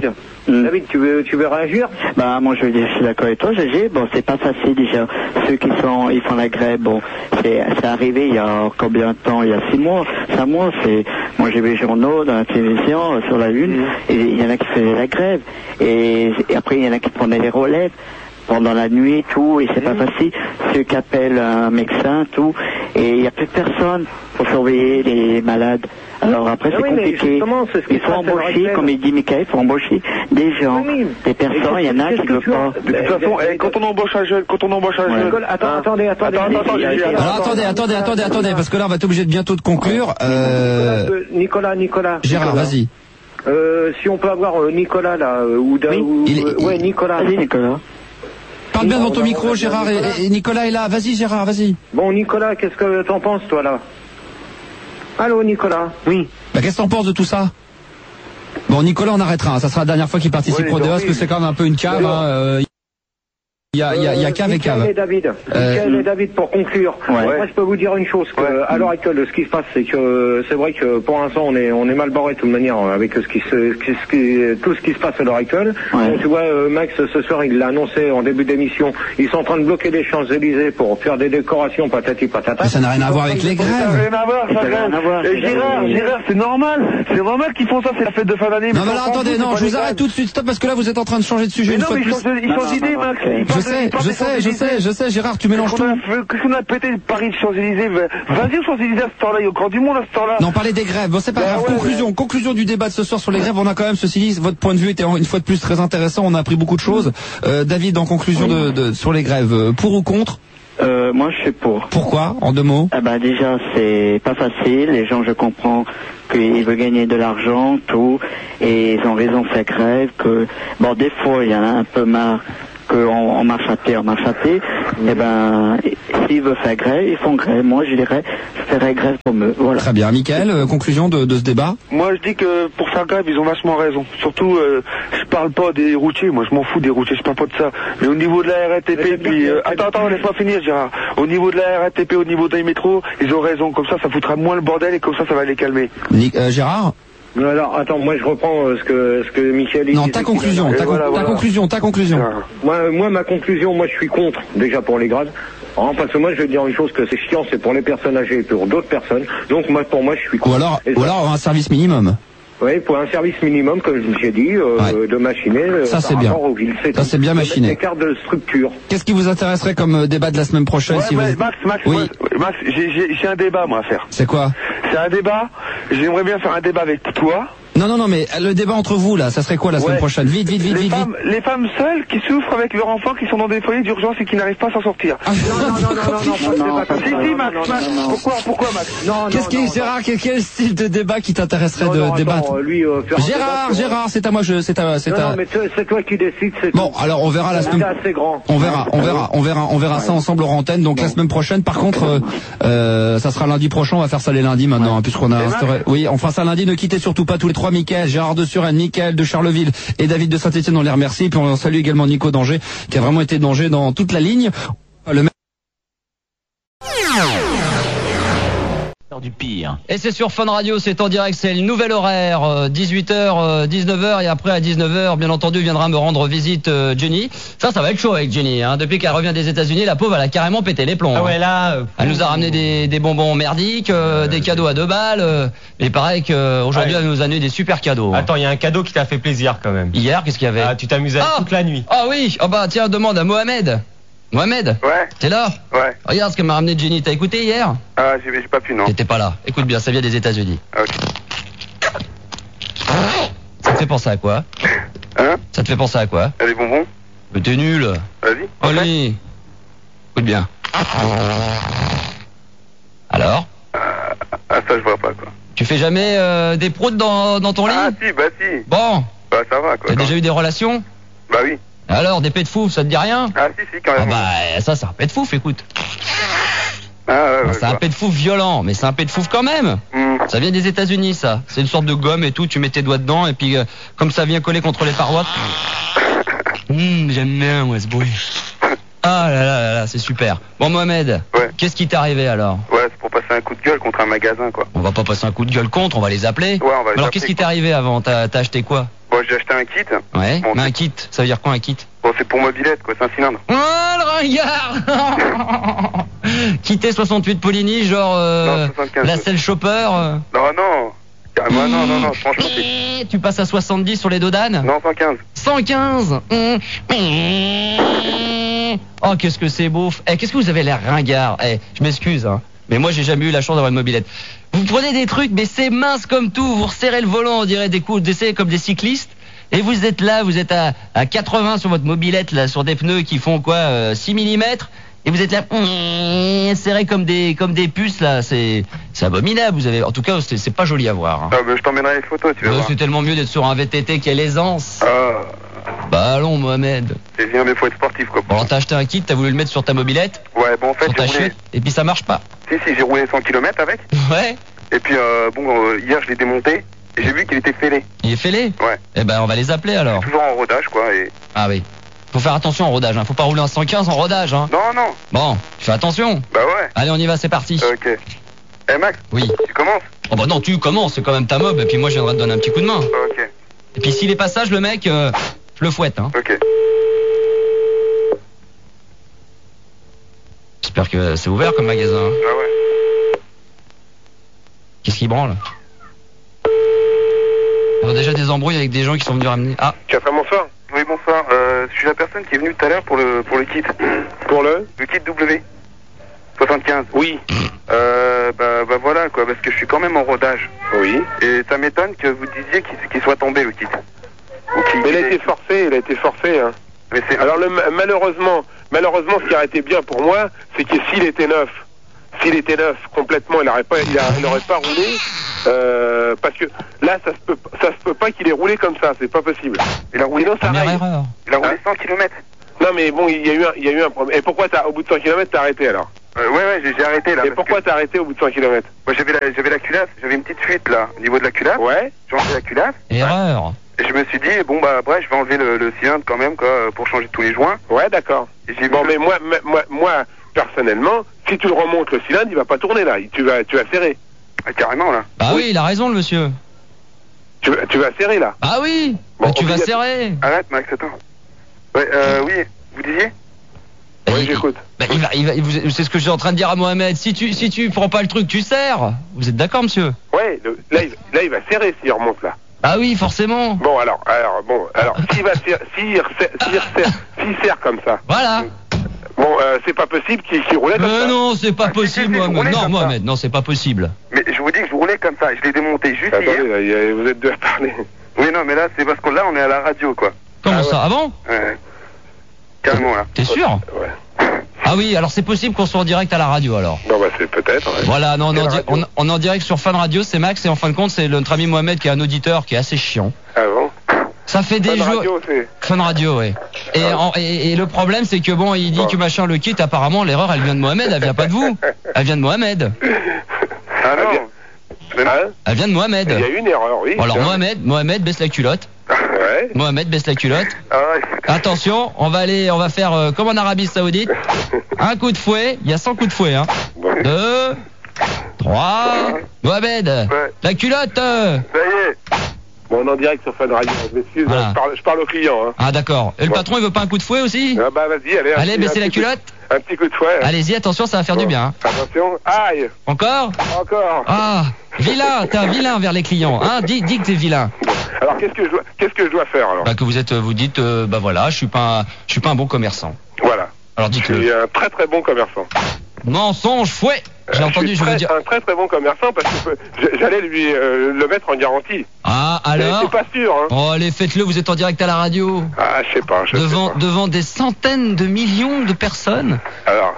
Mmh. David, tu veux, tu veux réagir? Bah, moi, je, je suis d'accord avec toi, Gégé. Bon, c'est pas facile déjà. Ceux qui sont, ils font la grève, bon, c'est, c'est arrivé il y a combien de temps? Il y a six mois, cinq mois, c'est, moi, j'ai vu les journaux dans la télévision, sur la une, mmh. et il y en a qui faisaient la grève. Et, et après, il y en a qui prenaient les relèves pendant la nuit, tout, et c'est mmh. pas facile. Ceux qui appellent un médecin, tout, et il y a plus de personnes pour surveiller les malades. Alors après, c'est oui, compliqué. C'est ce il faut embaucher, comme il dit Michael, il faut embaucher des gens, oui, des personnes, il y en a qui ne veulent pas. De toute façon, eh, quand on embauche un jeune, quand on embauche un jeune... Ouais. Attends, attendez, attendez, attendez, attendez, Alors attendez, attendez, attendez, attendez, parce que là, on va être obligé de bientôt de conclure. Euh... Nicolas, Nicolas. Gérard, vas-y. Euh, si on peut avoir euh, Nicolas, là, ou... Oui, ou il est, euh, ouais, Nicolas. Vas-y, Nicolas. Parle bien dans ton micro, Gérard, et, et Nicolas est là. Vas-y, Gérard, vas-y. Bon, Nicolas, qu'est-ce que t'en penses, toi, là? Allô, Nicolas? Oui. Bah, qu'est-ce que t'en penses de tout ça? Bon, Nicolas, on arrêtera. Ça sera la dernière fois qu'il participe au débat, parce que c'est quand même un peu une cave. Hein, euh... Il y a, il y a, il y a cave et cave. Et David, euh, Michael et David, pour conclure. Ouais. Moi, je peux vous dire une chose, que, ouais. à l'heure actuelle, ce qui se passe, c'est que c'est vrai que pour l'instant, on est, on est mal barré de toute manière avec ce qui se, ce qui, tout ce qui se passe à l'heure actuelle. Ouais. Donc, tu vois, Max, ce soir, il l'a annoncé en début d'émission. Ils sont en train de bloquer les Champs-Élysées pour faire des décorations, patati patata. Mais ça n'a rien à voir avec les grèves. Ça n'a rien à voir, ça n'a rien à voir. Et Gérard, Gérard, c'est normal. C'est normal qu'ils font ça, c'est la fête de fin d'année. Non, mais là, attendez, non, je vous arrête tout de suite, stop, parce que là, vous êtes en train de changer de sujet. Mais non, mais ils changent d'idée, Max. Je sais, je sais. Je sais, je sais, Gérard, tu mélanges tout. Qu'est-ce qu'on a pété le Paris de Champs-Élysées? Vas-y aux Champs-Élysées à ce temps-là, il y a encore du monde à ce temps-là. Non, parler des grèves. Bon, c'est pas bah grave. Ouais, conclusion, ouais. conclusion du débat de ce soir sur les grèves. On a quand même, ceci dit, votre point de vue était une fois de plus très intéressant. On a appris beaucoup de choses. Euh, David, en conclusion oui. de, de, sur les grèves, pour ou contre? Euh, moi, je suis pour. Pourquoi, en deux mots? Ah bah déjà, c'est pas facile. Les gens, je comprends qu'ils veulent gagner de l'argent, tout, et ils ont raison de faire grève. Que bon, des fois, il y en a un peu marre qu'on on marche à pied, on marche à pied. Mmh. Et ben, s'ils veulent faire grève, ils font grève. Moi, je dirais, je ferais grève comme eux. Voilà. Très bien, Michael. Euh, conclusion de, de ce débat? Moi, je dis que pour faire grève, ils ont vachement raison. Surtout, euh, je parle pas des routiers. Moi, je m'en fous des routiers. Je parle pas de ça. Mais au niveau de la R A T P, puis euh, attends, attends, laisse pas finir, Gérard. Au niveau de la R A T P, au niveau des métros, ils ont raison. Comme ça, ça foutra moins le bordel et comme ça, ça va les calmer. Euh, Gérard? Alors, attends, moi je reprends euh, ce que ce que Michel dit. Non, ta conclusion, ta, voilà, ta voilà. conclusion, ta conclusion. Moi, moi, ma conclusion, moi je suis contre, déjà pour les grèves. Hein, parce que moi je vais dire une chose, que c'est chiant, c'est pour les personnes âgées et pour d'autres personnes. Donc moi, pour moi, je suis contre. Ou alors, ou alors un service minimum. Oui, pour un service minimum, comme je vous ai dit, euh, ouais. de machiner. Ça c'est bien. C'est Ça c'est bien machiné. Des cartes de structure. Qu'est-ce qui vous intéresserait comme débat de la semaine prochaine? Ouais, si ouais, vous... Max, Max, oui. Max, j'ai, j'ai un débat moi à faire. C'est quoi? C'est un débat. J'aimerais bien faire un débat avec toi. Non, non, non, mais le débat entre vous, là, ça serait quoi la semaine ouais. prochaine? Vite, vite, vite, les vite, femmes, vite. Les femmes seules qui souffrent avec leurs enfants qui sont dans des foyers d'urgence et qui n'arrivent pas à s'en sortir. Ah, non, non, non, non, non, non, non, si, si, Max, Max, pourquoi, pourquoi, Max? Non, Qu'est-ce qui est, Gérard, quel, quel style de débat qui t'intéresserait de non, débattre attends, lui, euh, Gérard, débat, Gérard, c'est à moi, je, c'est à, c'est non, à... Non, mais c'est toi qui décides, c'est Bon, tout. alors on verra la semaine... C'est assez grand. On verra, on verra, on verra, on verra ouais. ça ensemble en antenne, donc bon. La semaine prochaine, par contre, euh, euh, ça sera lundi prochain, on va faire ça les lundis maintenant, ouais. hein, puisqu'on a instauré... Oui, on fera ça lundi, ne quittez surtout pas tous les trois, Mickaël, Gérard de Suresnes, Mickaël de Charleville et David de Saint-Etienne, on les remercie. Puis on salue également Nico d'Angers qui a vraiment été d'Angers dans toute la ligne. Le du pire. Et c'est sur Fun Radio, c'est en direct, c'est le nouvel horaire, euh, dix-huit heures, euh, dix-neuf heures, et après à dix-neuf heures, bien entendu, viendra me rendre visite euh, Jenny. Ça, ça va être chaud avec Jenny, hein. Depuis qu'elle revient des États-Unis, la pauvre, elle a carrément pété les plombs. Ah ouais, là... Euh, elle nous a ramené des, des bonbons merdiques, euh, des cadeaux à deux balles, euh, et pareil qu'aujourd'hui, ouais. elle nous a donné des super cadeaux. Attends, il y a un cadeau qui t'a fait plaisir quand même. Hier, qu'est-ce qu'il y avait? Ah, tu t'amusais ah toute la nuit. Ah oui, oh bah tiens, demande à Mohamed. Mohamed? Ouais. T'es là? Ouais. Regarde ce que m'a ramené Jenny, t'as écouté hier? Ah, j'ai, j'ai pas pu, non. T'étais pas là. Écoute bien, ça vient des États-Unis. Ok. Ça te fait penser à quoi? Hein? Ça te fait penser à quoi? À des bonbons? Mais t'es nul. Vas-y. Allez. Écoute bien. Alors? euh, Ah, ça, je vois pas, quoi. Tu fais jamais euh, des proutes dans, dans ton lit? Ah, si, bah si. Bon. Bah, ça va, quoi. T'as déjà eu des relations? Bah oui. Alors, des pets de fouf, ça te dit rien? Ah si, si, quand même. Ah bah, ça, c'est un pet de fouf, écoute. Ah ouais, ouais, c'est un pet de fouf violent, mais c'est un pet de fouf quand même. Mm. Ça vient des États-Unis, ça. C'est une sorte de gomme et tout, tu mets tes doigts dedans, et puis, euh, comme ça vient coller contre les parois... Hum, j'aime bien, moi, ce bruit. Ah là là là là, c'est super. Bon, Mohamed, ouais. Qu'est-ce qui t'est arrivé, alors? Ouais, c'est pour passer un coup de gueule contre un magasin, quoi. On va pas passer un coup de gueule contre, on va les appeler. Ouais, on va les Alors, appeler, qu'est-ce qui quoi. t'est arrivé avant? T'as, t'as acheté quoi? Bon, j'ai acheté un kit. Ouais, Bon, mais un c'est- kit, ça veut dire quoi un kit? Bon, c'est pour mobilette, quoi, c'est un cylindre. Oh, le ringard. Quitté soixante-huit Poligny, genre euh, Non, soixante-quinze. la selle chopper. euh. Non, non. Carrément, non, non, non, franchement, c'est... Eh, Tu passes à soixante-dix sur les dodanes? Non, cent quinze. cent quinze. Oh, qu'est-ce que c'est beau. Eh, qu'est-ce que vous avez l'air ringard. Eh, je m'excuse, hein. Mais moi, j'ai jamais eu la chance d'avoir une mobilette. Vous prenez des trucs, mais c'est mince comme tout. Vous resserrez le volant, on dirait des coups d'essai comme des cyclistes. Et vous êtes là, vous êtes à, à quatre-vingts sur votre mobilette, là, sur des pneus qui font quoi, euh, six millimètres. Et vous êtes là, serré comme des, comme des puces, là. C'est, c'est abominable. Vous avez, en tout cas, c'est, c'est pas joli à voir. Hein. Ah, bah, je t'emmènerai les photos, tu vas Euh, voir. c'est tellement mieux d'être sur un V T T, quelle aisance. Ah, Bah allons, Mohamed. c'est bien, mais faut être sportif, quoi. Bon, alors t'as acheté un kit, t'as voulu le mettre sur ta mobilette, Ouais, bon, en fait, sur ta j'ai roulé... chute, et puis ça marche pas. Si, si, j'ai roulé cent kilomètres avec. Ouais. Et puis, euh, bon, euh, hier, je l'ai démonté. Et j'ai vu qu'il était fêlé. Il est fêlé? Ouais. Eh ben, on va les appeler alors. Toujours en rodage, quoi, et... Ah oui. Faut faire attention en rodage, hein. Faut pas rouler en cent quinze en rodage, hein. Non, non. Bon, tu fais attention. Bah ouais. Allez, on y va, c'est parti. Ok. Eh, Max, Oui. tu commences? Oh bah non, tu commences, c'est quand même ta mob, et puis moi je viendrai te donner un petit coup de main. Ok. Et puis s'il est pas sage, le mec, euh, je le fouette, hein. Ok. J'espère que c'est ouvert comme magasin. hein. Ah ouais. Qu'est-ce qui branle? Il y a déjà des embrouilles avec des gens qui sont venus ramener. Ah, Café, bonsoir. Oui, bonsoir. Euh, je suis la personne qui est venue tout à l'heure pour le, pour le kit. Pour le? Le kit W. soixante-quinze. Oui. Euh, bah, bah voilà, quoi, parce que je suis quand même en rodage. Oui. Et ça m'étonne que vous disiez qu'il qu'il soit tombé, le kit. Ou qu'il- Mais il a été forcé, il a été forcé. Hein. Mais c'est... Alors le, malheureusement, malheureusement, ce qui aurait été bien pour moi, c'est que s'il était neuf, s'il était neuf complètement, il n'aurait pas, il a- il n'aurait pas roulé. Euh, parce que là, ça se peut, ça se peut pas qu'il ait roulé comme ça, c'est pas possible. Il a roulé, Sinon, ça première raille. erreur. il a roulé Hein cent kilomètres. Non, mais bon, il y a eu un, il y a eu un problème. Et pourquoi t'as, au bout de cent kilomètres, t'as arrêté alors? Euh, ouais, ouais, j'ai, j'ai arrêté, là. Et parce pourquoi que- t'as arrêté au bout de cent kilomètres? Moi, j'avais la, j'avais la culasse, j'avais une petite fuite, là, au niveau de la culasse. Ouais. J'ai enlevé la culasse. Erreur. Et je me suis dit, bon, bah, bref, je vais enlever le, le cylindre quand même, quoi, pour changer tous les joints. Ouais, d'accord. Et j'ai Bon, vu- mais moi, moi, moi, moi, personnellement, si tu le remontes le cylindre, il va pas tourner là. Tu vas, tu vas serrer. Ah, carrément, là. Ah oui, il a raison le monsieur. Tu, vas- tu vas serrer là. Ah oui, Bon, bah, tu vas obligato- serrer. Arrête, Max, attends. Ouais, euh, oui, vous disiez? Oui, Il- j'écoute. Bah, il va, il va, vous- c'est ce que je suis en train de dire à Mohamed. Si tu, si tu prends pas le truc, tu serres. Vous êtes d'accord, monsieur? Ouais, le- là, il, là, il va serrer s'il remonte là. Ah oui, forcément. Bon, alors, alors, bon, alors, s'il va serrer, s'il resserre- s'il resserre- s'il serre comme ça, Voilà. bon, euh, c'est pas possible qu'il qu'il roulait comme Mais ça. non, c'est pas Ah, si, si, possible, si, vous Mohamed. roulez Non, comme ça. Mohamed, non, c'est pas possible. Mais je vous dis que je roulais comme ça, je l'ai démonté juste Attendez, hier. là, il y a- vous êtes deux à parler. Oui, non, mais là, c'est parce que là, on est à la radio, quoi. Comment Ah ça? ouais. Ah bon? Ouais. Carrément, là. T'es sûr? Ouais. Ah oui, alors c'est possible qu'on soit en direct à la radio alors. Bon, bah, c'est peut-être. Ouais. Voilà, non, on est, en, Quelle di- radio on- on est en direct sur Fun Radio, c'est Max et en fin de compte c'est notre ami Mohamed qui est un auditeur qui est assez chiant. Ah bon? Ça fait des Fun jours. radio, c'est. Fun Radio, ouais. Et, Ah. en- et, et le problème c'est que bon, il dit Bon. que machin le kit, apparemment l'erreur elle vient de Mohamed, elle vient pas de vous. Elle vient de Mohamed. Ah non. Mais non. Hein? Elle vient de Mohamed. Il y a eu une erreur, oui. Bon, alors tiens. Mohamed, Mohamed baisse la culotte. Ouais. Mohamed baisse la culotte. Ah ouais. Attention, on va aller, on va faire euh, comme en Arabie Saoudite. Un coup de fouet, il y a cent coups de fouet, hein. Bon. Deux, trois. Mohamed, Ouais. la culotte. euh. Ça y est. Bon, on est en direct sur Fun Radio. Je m'excuse, Voilà. je, parle, je parle au client. Hein. Ah d'accord. Et le Bon. patron il veut pas un coup de fouet aussi? Ah bah, vas-y, allez. un Allez, petit- baissez un la petit coup- culotte. Un petit coup de fouet. hein. Allez-y, attention, ça va faire du Bon. bien. hein. Attention. Aïe. Encore? Encore. Ah, vilain, t'es un vilain vers les clients. Hein, dis, dis que t'es vilain. Alors, qu'est-ce que je dois, qu'est-ce que je dois faire alors? Bah que vous êtes, vous dites, euh, bah voilà, je suis pas, un, je suis pas un bon commerçant. Voilà. Alors Je suis dites-le. un très très bon commerçant. Mensonge, fouet. J'ai Euh, entendu, suis je veux très- dire. un très très bon commerçant parce que je- j'allais lui euh, le mettre en garantie. Ah Mais alors? c'est pas sûr, hein. Oh allez, faites-le, vous êtes en direct à la radio. Ah, je sais pas, je Devant, sais pas. devant des centaines de millions de personnes. Alors,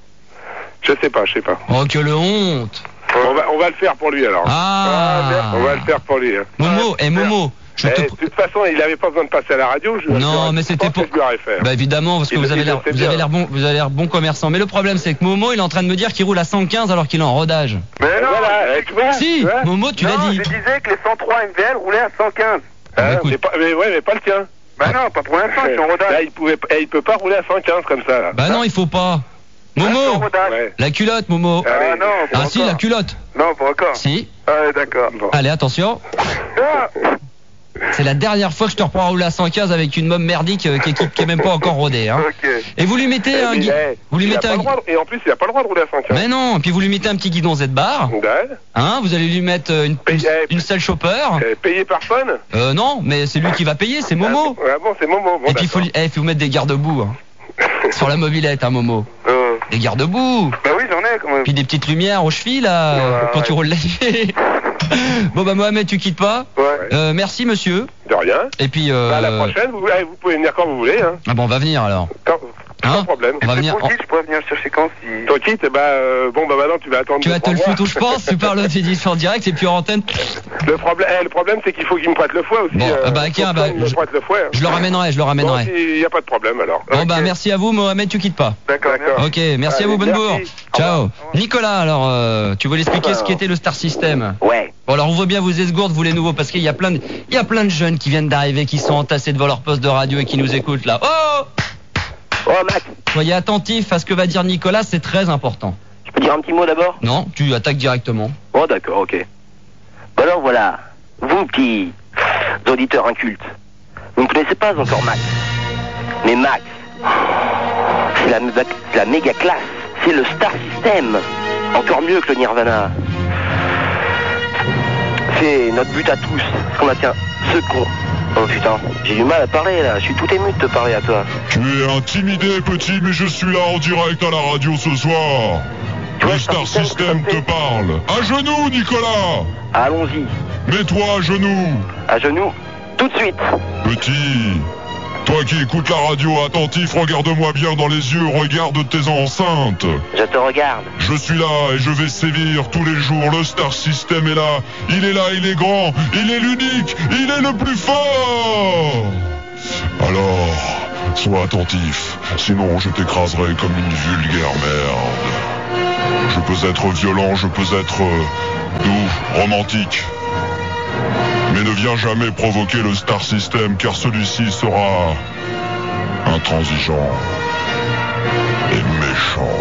je sais pas, je sais pas. Oh que le honte. On va, on va le faire pour lui alors. Ah. On va le faire pour lui. hein. Momo, et Momo, je Eh, te... de toute façon, il avait pas besoin de passer à la radio. Je, Non, je- mais je c'était pense pour- que je lui aurais fait. Bah évidemment, parce que Il- vous avez il l'air, le sait vous bien. avez l'air bon, vous avez l'air bon commerçant. Mais le problème, c'est que Momo, il est en train de me dire qu'il roule à cent quinze alors qu'il est en rodage. Mais non, Voilà, eh, tu vois, Si, tu vois. Momo, tu non, l'as dit. je disais que les cent trois M V L roulaient à cent quinze. Bah, Hein, écoute. mais, pas, mais ouais, mais pas le tien. Bah non, pas pour l'instant, je suis en Là, rodage. il pouvait, eh, il peut pas rouler à cent quinze comme ça. Là. Bah non, il faut pas. Je suis en Momo, rodage. Ouais. la culotte, Momo. Ah Allez. non, pas Ah si, encore. la culotte. Non, pas encore. Si. Ah ouais, d'accord. Bon. Allez, attention. Ah, C'est la dernière fois que je te reprends à rouler à cent quinze avec une môme merdique euh, qui, qui, qui est même pas encore rodée. Hein. Ok. Et vous lui mettez Eh, un mais, gui- eh, vous lui il a mettez pas un le droit de- Et en plus, il a pas le droit de rouler à cent quinze. Mais non, puis vous lui mettez un petit guidon Z-bar. Ouais. Hein, vous allez lui mettre euh, une, une, une selle chopper. Eh, Payé par fun. Euh, non, mais c'est lui qui va payer, c'est Momo. Ah bon, c'est Momo. Bon, Et puis il faut, lui- eh, faut vous mettre des garde-boue hein. Sur la mobilette, hein, Momo. Euh. Des garde-boue. Bah oui, j'en ai quand même. Puis des petites lumières aux chevilles là, Ouais, quand ouais. tu roules la nuit. Bon bah Mohamed, tu quittes pas. Ouais. Euh, merci monsieur. De rien. Et puis euh... Bah, à la prochaine, vous, allez, vous pouvez venir quand vous voulez. Hein. Ah bon, on va venir alors. Quand, Hein sans problème. On va venir. Pour le kit, je pourrais venir le chercher quand si... Ton kit, bah, euh, bon, bah maintenant tu vas attendre. Tu vas te le foutre où je pense. Tu parles tu dis en direct et puis en antenne. Le problème, eh, le problème c'est qu'il faut qu'il me prête le fouet aussi. Bon, euh, bah, faut tiens, que bah, il me je- prête le fouet. hein. Je le ramènerai, je le Bon, ramènerai. il n'y a pas de problème alors. Bon Ok. bah merci à vous Mohamed, tu quittes pas. D'accord, d'accord. Ok, merci Allez, à vous Bonbourg. merci. Ciao. Nicolas, alors euh, tu voulais expliquer ce qu'était le Star System. Ouais. Bon alors on veut bien vous esgourde vous les nouveaux parce qu'il y a plein de il y a plein de jeunes qui viennent d'arriver qui sont entassés devant leur poste de radio et qui nous écoutent là. Oh Oh Max, Soyez attentifs à ce que va dire Nicolas, c'est très important. je peux dire un petit mot d'abord? Non, tu attaques directement. Oh d'accord, ok. Bah alors voilà, vous petits auditeurs incultes, vous ne connaissez pas encore Max. Mais Max, c'est la, méga- la méga classe, c'est le Star System. Encore mieux que le Nirvana. C'est notre but à tous, ce qu'on a tient, ce con. Oh putain, j'ai du mal à parler là, je suis tout ému de te parler à toi. Tu es intimidé, petit, mais je suis là en direct à la radio ce soir. Le Star System te parle. À genoux, Nicolas. Allons-y. Mets-toi à genoux. À genoux, tout de suite. Petit, toi qui écoutes la radio attentif, regarde-moi bien dans les yeux, regarde tes enceintes. Je te regarde. Je suis là et je vais sévir tous les jours. Le Star System est là. Il est là, il est grand, il est l'unique, il est le plus fort. Alors, sois attentif, sinon je t'écraserai comme une vulgaire merde. Je peux être violent, je peux être euh, doux, romantique. Mais ne viens jamais provoquer le Star System, car celui-ci sera intransigeant et méchant.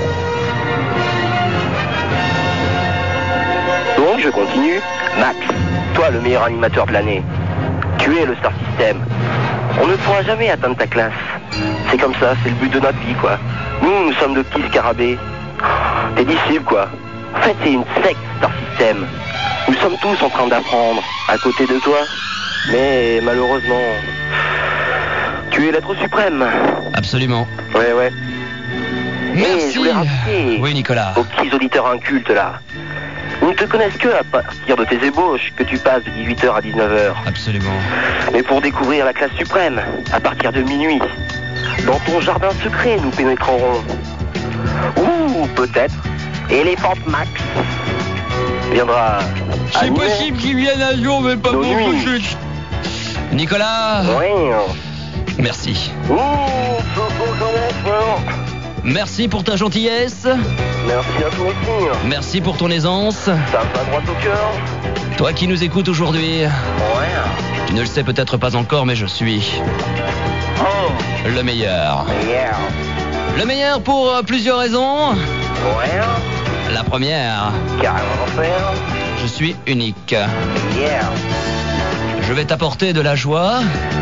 Donc je continue. Max, toi le meilleur animateur de l'année. Tu es le Star System. On ne pourra jamais atteindre ta classe. C'est comme ça, c'est le but de notre vie quoi. Nous, nous sommes de petits scarabées. Tes disciples quoi. En fait c'est une secte Star System. Nous sommes tous en train d'apprendre à côté de toi. Mais malheureusement, tu es l'être suprême. Absolument. Ouais ouais. Merci. Et je voulais rappeler Oui Nicolas. aux petits auditeurs incultes là. Ils ne te connaissent que à partir de tes ébauches que tu passes de dix-huit heures à dix-neuf heures. Absolument. Mais pour découvrir la classe suprême, à partir de minuit, dans ton jardin secret, nous pénétrerons. Ou peut-être, Elephant Max viendra. C'est possible qu'ils viennent un jour, mais pas pour tout Nicolas. Oui. Merci. Ouh, faut quand même. Merci pour ta gentillesse. Merci à toi aussi. Merci pour ton aisance. Ça me va droit au cœur. Toi qui nous écoutes aujourd'hui. Ouais. Tu ne le sais peut-être pas encore, mais je suis Oh. le meilleur. Yeah. Le meilleur pour euh, plusieurs raisons. Ouais. La première, Carrément enfer. je suis unique. Yeah. Je vais t'apporter de la joie,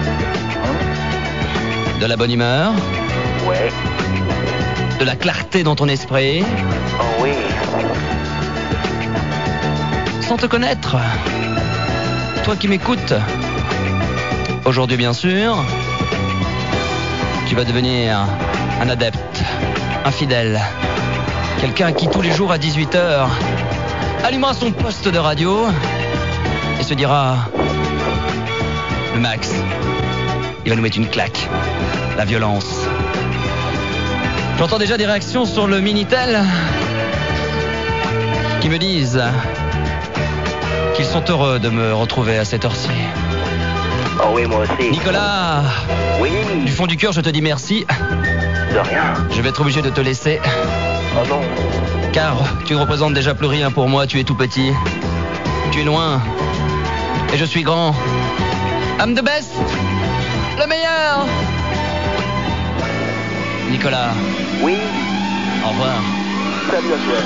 de la bonne humeur, Ouais. de la clarté dans ton esprit, Oh oui. sans te connaître. Toi qui m'écoutes, aujourd'hui bien sûr, tu vas devenir un adepte, un fidèle, quelqu'un qui tous les jours à dix-huit heures allumera son poste de radio et se dira: le Max, il va nous mettre une claque, la violence. J'entends déjà des réactions sur le Minitel qui me disent qu'ils sont heureux de me retrouver à cette heure-ci. Oh oui, moi aussi. Nicolas, oui. Du fond du cœur, je te dis merci. De rien. Je vais être obligé de te laisser. Oh non. Car tu ne représentes déjà plus rien pour moi, tu es tout petit. Tu es loin. Et je suis grand. I'm the best. Le meilleur. Nicolas. Oui. Au revoir. Salut à toi.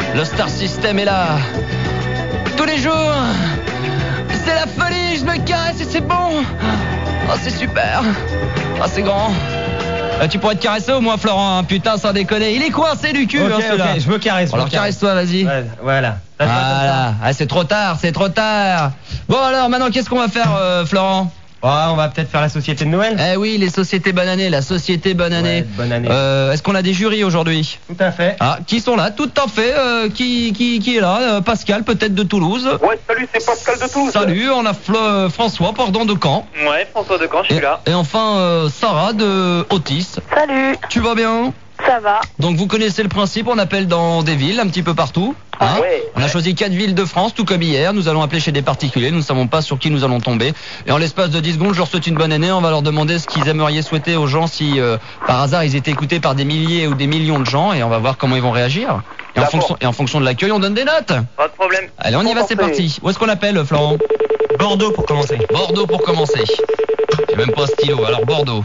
Le Star System est là. Tous les jours. C'est la folie, je me caresse et c'est bon. Oh, c'est super. Oh, c'est grand. Euh, tu pourrais te caresser au moins, Florent, hein. Putain, sans déconner. Il est coincé du cul, Ok, hein, ok, celui-là. je me caresse. je Alors me caresse. caresse-toi, vas-y. Ouais, voilà. Ça, ça, ça, ça. Voilà. Ah, c'est trop tard, c'est trop tard. Bon alors, maintenant, qu'est-ce qu'on va faire, euh, Florent? Oh, on va peut-être faire la société de Noël. Eh oui, les sociétés bonne année, la société bonne année. Ouais, bonne année. Euh, est-ce qu'on a des jurys aujourd'hui? Tout à fait. Ah, qui sont là? Tout à fait. Euh, qui, qui, qui est là? Euh, Pascal, peut-être de Toulouse. Ouais, salut, c'est Pascal de Toulouse. Salut, on a Flo- euh, François, pardon, de Caen. Ouais, François de Caen, je suis Et, là. et enfin, euh, Sarah de Otis. Salut, Tu vas bien? ça va. Donc vous connaissez le principe, on appelle dans des villes, un petit peu partout. Hein. Ouais. On a choisi quatre villes de France, tout comme hier. Nous allons appeler chez des particuliers, nous ne savons pas sur qui nous allons tomber. Et en l'espace de dix secondes, je leur souhaite une bonne année. On va leur demander ce qu'ils aimeraient souhaiter aux gens si euh, par hasard ils étaient écoutés par des milliers ou des millions de gens. Et on va voir comment ils vont réagir. Et en, fonction, et en fonction de l'accueil, on donne des notes. Pas de problème. Allez, on y va, c'est parti. Où est-ce qu'on appelle, Florent? Bordeaux pour commencer. Bordeaux pour commencer. J'ai même pas un stylo, alors Bordeaux.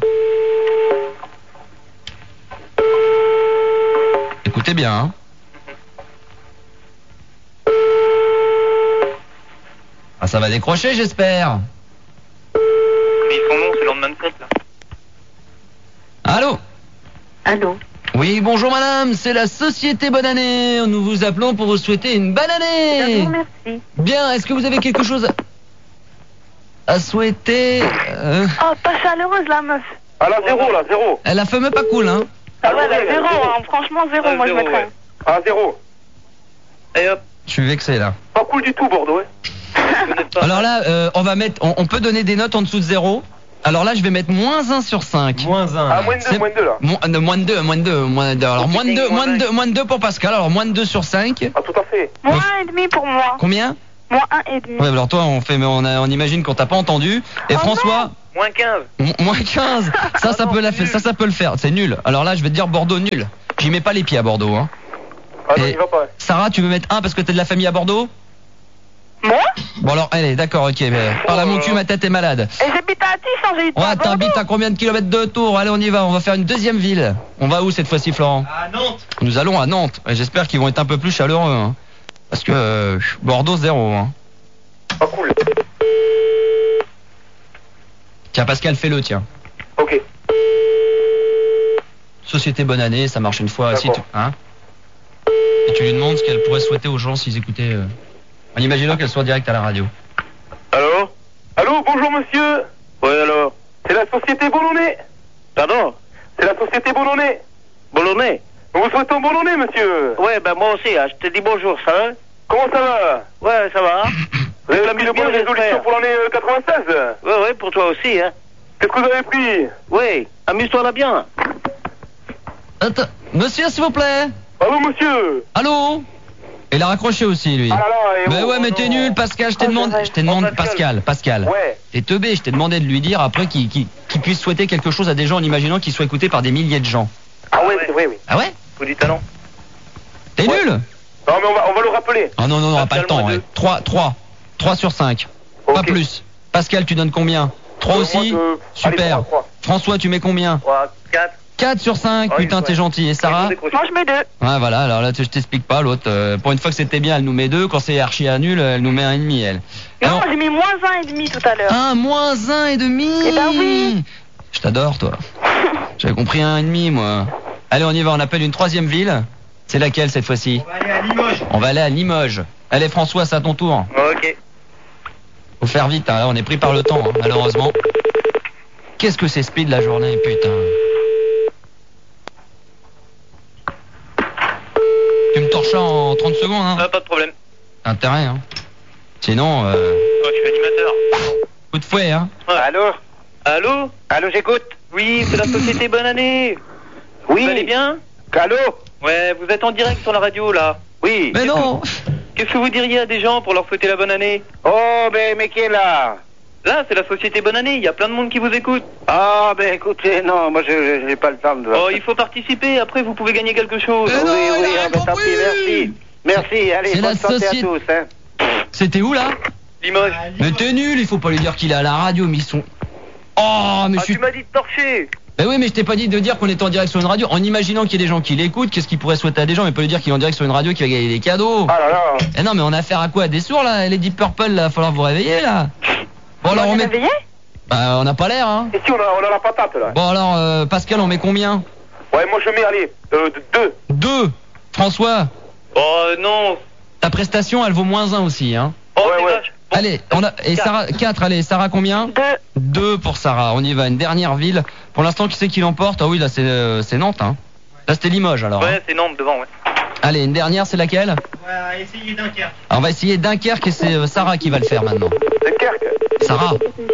Écoutez bien, hein. Ah, ça va décrocher, j'espère. Mais son nom, c'est le lendemain de fête, là. Allô? Allô? Oui, bonjour madame, c'est la Société Bonne Année. Nous vous appelons pour vous souhaiter une bonne année. Merci. Bien, est-ce que vous avez quelque chose à, à souhaiter euh... Oh, pas chaleureuse la meuf. Ah, la zéro, là, zéro. Elle a fait même pas cool, hein. Ah ouais, la ouais, zéro, zéro. hein. Franchement zéro, Ah, moi zéro, je mettrais. ouais. Ah, zéro. Et hop. Je suis vexé là. Pas cool du tout, Bordeaux, hein. Vous n'êtes pas. Alors là, euh, on va mettre, on, on peut donner des notes en dessous de zéro. Alors là, je vais mettre moins un sur cinq. Moins un. Ah, moins de C'est- deux, moins de deux, là. Mo- euh, moins de deux, moins de deux, moins de deux. Alors moins de deux, moins de deux, moins de deux pour Pascal. Alors moins de deux sur cinq. Ah, tout à fait. Moins un et demi pour moi. Combien? Moins un et demi. Ouais, alors toi, on fait, mais on, a- on imagine qu'on t'a pas entendu. Et Oh François, Moins quinze. mo- moins quinze. Ça, ça non, peut la c'est faire. nul. Ça, ça peut le faire. C'est nul. Alors là, je vais te dire Bordeaux nul. J'y mets pas les pieds à Bordeaux. Hein. Ah, non, Et- il va pas. Sarah, tu veux mettre un parce que t'es de la famille à Bordeaux? Moi? Bon alors, allez, d'accord, ok. Mais par là, mon cul, ma tête est malade. Et j'habite à Atis, hein, j'habite pas Ouais, à Bordeaux. t'habites à combien de kilomètres de Tours? Allez, on y va. On va faire une deuxième ville. On va où cette fois-ci, Florent? À Nantes. Nous allons à Nantes. Et j'espère qu'ils vont être un peu plus chaleureux. Hein. Parce que euh, Bordeaux, zéro. Hein. Pas cool. Tiens, Pascal, fais-le, tiens. Ok. Société Bonne Année, ça marche une fois. Si tu, D'accord. hein Et tu lui demandes ce qu'elle pourrait souhaiter aux gens s'ils écoutaient. Euh... En imaginant qu'elle soit directe à la radio. Allô? Allô, bonjour, monsieur. Ouais, alors. C'est la société Bollonais. Pardon? C'est la société Bollonais. Boulonnais? Nous vous souhaitons Bollonais, monsieur. Ouais, ben moi aussi, hein, je te dis bonjour, ça va? Comment ça va? Ouais, ça va. Vous avez mis de Bien, bonnes résolutions j'espère. pour l'année euh, quatre-vingt-seize? Ouais, ouais, pour toi aussi, hein. Qu'est-ce que vous avez pris? Ouais, amuse-toi là bien. Attends, monsieur, s'il vous plaît. Allô, monsieur? Allô? Il a raccroché aussi, lui. Ah là là, et Mais oh, ouais, mais oh t'es non. nul, Pascal. Je t'ai Oh, demandé, c'est vrai. je t'ai demandé, Oh, Pascal, Pascal. Pascal. Ouais. T'es teubé. Je t'ai demandé de lui dire après qu'il qu'il- qu'il puisse souhaiter quelque chose à des gens en imaginant qu'ils soient écoutés par des milliers de gens. Ah ouais, ouais. c'est vrai, oui. Ah ouais? Faut du talent. T'es Ouais. nul? Non, mais on va, on va le rappeler. Ah non, non, non, on a pas le Pascal, temps. moins Ouais. deux. trois, trois. trois sur cinq. Pas Ok. plus. Pascal, tu donnes combien? trois Euh, aussi? moi, je- Super. Allez, trois, trois. François, tu mets combien? trois, quatre. quatre sur cinq. Ouais, Putain, ouais. t'es gentil. Et Sarah? Moi je mets deux. Ouais, voilà. Alors là, tu- je t'explique pas. L'autre, euh, pour une fois que c'était bien, elle nous met deux. Quand c'est archi à nul, elle nous met un et demi, elle. Non, Alors, moi j'ai mis moins un et demi tout à l'heure. un moins un et demi. Eh ben oui. Je t'adore, toi. J'avais compris un et demi, moi. Allez, on y va. On appelle une troisième ville. C'est laquelle cette fois-ci? On va aller à Limoges. On va aller à Limoges. Allez, François, c'est à ton tour. Ok. Faut faire vite, hein. Là, on est pris par le temps, hein, malheureusement. Qu'est-ce que c'est speed la journée, putain. Tu me torches en trente secondes, hein. Ah, pas de problème. Intérêt, hein. Sinon, euh, Oh, je suis animateur. coup de fouet, hein. Ouais. Allô? Allô? Allô, j'écoute? Oui, c'est la société Bonne Année. Oui. Vous allez bien? Allô? Ouais, vous êtes en direct sur la radio, là. Oui. Mais non. Qu'est-ce que vous diriez à des gens pour leur souhaiter la bonne année? Oh, ben, mais qui est là? Là, c'est la société Bonne Année, il y a plein de monde qui vous écoute. Ah, ben, écoutez, non, moi, je j'ai pas le temps de... Oh, il faut participer, après vous pouvez gagner quelque chose. Mais Oui, non, oui, il a ah, ben, tant compris. pis, merci. Merci, allez, C'est la bonne santé société- à tous, hein. C'était où, là? Limoges. Mais t'es nul, il faut pas lui dire qu'il est à la radio, mais ils sont... Oh, mais Ah, je suis... tu m'as dit de torcher. Ben oui, mais je t'ai pas dit de dire qu'on était en direct sur une radio. En imaginant qu'il y ait des gens qui l'écoutent, qu'est-ce qu'il pourrait souhaiter à des gens, mais pas lui dire qu'il est en direct sur une radio qui va gagner des cadeaux. Ah là là. Eh non, mais on a affaire à quoi? Des sourds là? Les Deep Purple là, va falloir vous réveiller là. Bon alors on met. Réveillé? Bah on n'a pas l'air hein. Et si on a, on a la patate là. Bon alors euh, Pascal, on met combien? Ouais, moi je mets, allez, euh, deux. Deux. François. Oh non. Ta prestation, elle vaut moins un aussi hein. Oh, ouais, ouais. Allez, on a et Sarah quatre, allez, Sarah combien? Deux. Deux pour Sarah. On y va, une dernière ville. Pour l'instant, qui c'est qui l'emporte? Ah oui, là c'est euh, c'est Nantes hein. Là c'était Limoges alors. Ouais, hein. c'est Nantes devant, ouais. Allez, une dernière, c'est laquelle? Ouais, essayer Dunkerque. Alors, on va essayer Dunkerque et c'est euh, Sarah qui va le faire maintenant. Dunkerque. Sarah.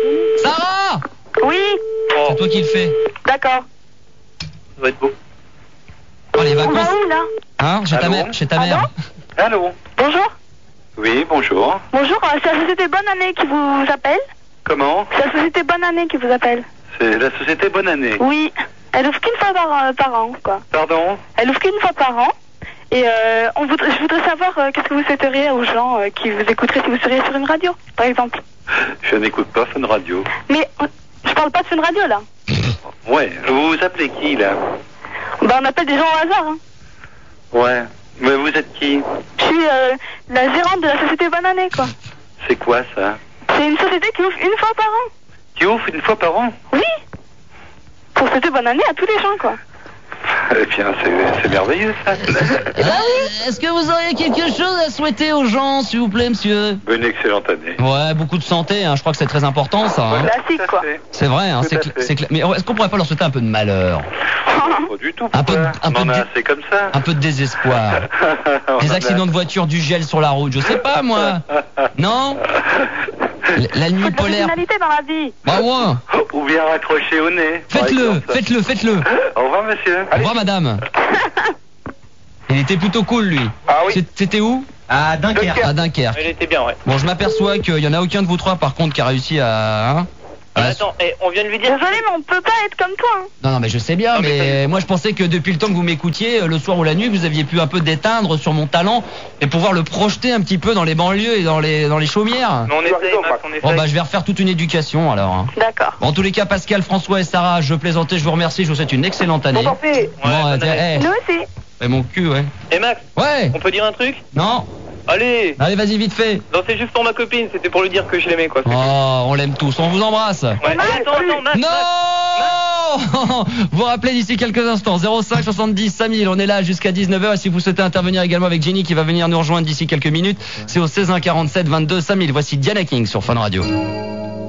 Sarah. Oui. C'est toi qui le fais. D'accord. Ça va être beau. Oh, les On va vacances. où là? Hein, chez ta Allô mère, chez ta mère. Allô. Bonjour. Oui, bonjour. Bonjour, euh, c'est la société Bonne Année qui vous appelle. Comment? C'est la société Bonne Année qui vous appelle. C'est la société Bonne Année. Oui. Elle ouvre qu'une fois par, euh, par an, quoi. Pardon? Elle ouvre qu'une fois par an. Et euh, on voudrait, je voudrais savoir euh, qu'est-ce que vous souhaiteriez aux gens euh, qui vous écouteraient si vous seriez sur une radio, par exemple. Je n'écoute pas Fun Radio. Mais euh, je parle pas de Fun Radio là. Ouais, vous vous appelez qui là? Bah on appelle des gens au hasard. Hein. Ouais, mais vous êtes qui? Je suis euh, la gérante de la société Bonne Année, quoi. C'est quoi ça? C'est une société qui ouvre une fois par an. Qui ouvre une fois par an? Oui. Pour souhaiter bonne année à tous les gens, quoi. Eh bien, c'est c'est merveilleux ça. Euh, Est-ce que vous auriez quelque chose à souhaiter aux gens, s'il vous plaît, monsieur? Une excellente année. Ouais, beaucoup de santé, hein. Je crois que c'est très important, ça. Hein. Classique, quoi. C'est vrai, hein. Tout C'est à cl- fait. c'est cl- Mais est-ce qu'on pourrait pas leur souhaiter un peu de malheur? Pas du tout. Un peu, de- un On peu en de, a dé- assez comme ça. un peu de désespoir. On Des en a- accidents de voiture, du gel sur la route, je sais pas, moi. Non? L- La nuit Faut de polaire. l'originalité dans la vie. Bah ouais. Ou bien raccroché au nez. par Faites-le, exemple. faites-le, faites-le. Au revoir, monsieur. Au revoir, madame. Il était plutôt cool, lui. Ah oui. C'est- C'était où? À Dunkerque. À Dunkerque. Elle était bien, ouais. Bon, je m'aperçois qu'il y en a aucun de vous trois, par contre, qui a réussi à... hein, à- Attends, eh, on vient de lui dire. Désolé, mais on peut pas être comme toi. Hein. Non, non, mais je sais bien, Non, mais mais moi je pensais que depuis le temps que vous m'écoutiez, euh, le soir ou la nuit, vous aviez pu un peu déteindre sur mon talent et pouvoir le projeter un petit peu dans les banlieues et dans les, dans les chaumières. Mais on essaye, Max, on essaye. Bon, bah je vais refaire toute une éducation alors. hein. D'accord. Bon, en tous les cas, Pascal, François et Sarah, je plaisantais, je vous remercie, je vous souhaite une excellente année. Bon, parfait. Bon, Ouais, euh, bonne année. eh, Nous aussi. eh, mon cul, ouais. Eh Max, Ouais. on peut dire un truc? Non. Allez. Allez, vas-y, vite fait. Non, c'est juste pour ma copine, c'était pour lui dire que je l'aimais, quoi. Oh, on l'aime tous, on vous embrasse. Ouais. Allez, attends, attends, Max, Non. Vous rappelez d'ici quelques instants zéro cinq soixante-dix cinq mille, on est là jusqu'à dix-neuf heures et si vous souhaitez intervenir également avec Jenny qui va venir nous rejoindre d'ici quelques minutes, c'est au seize un quarante-sept vingt-deux cinq mille. Voici Diana King sur Fun Radio.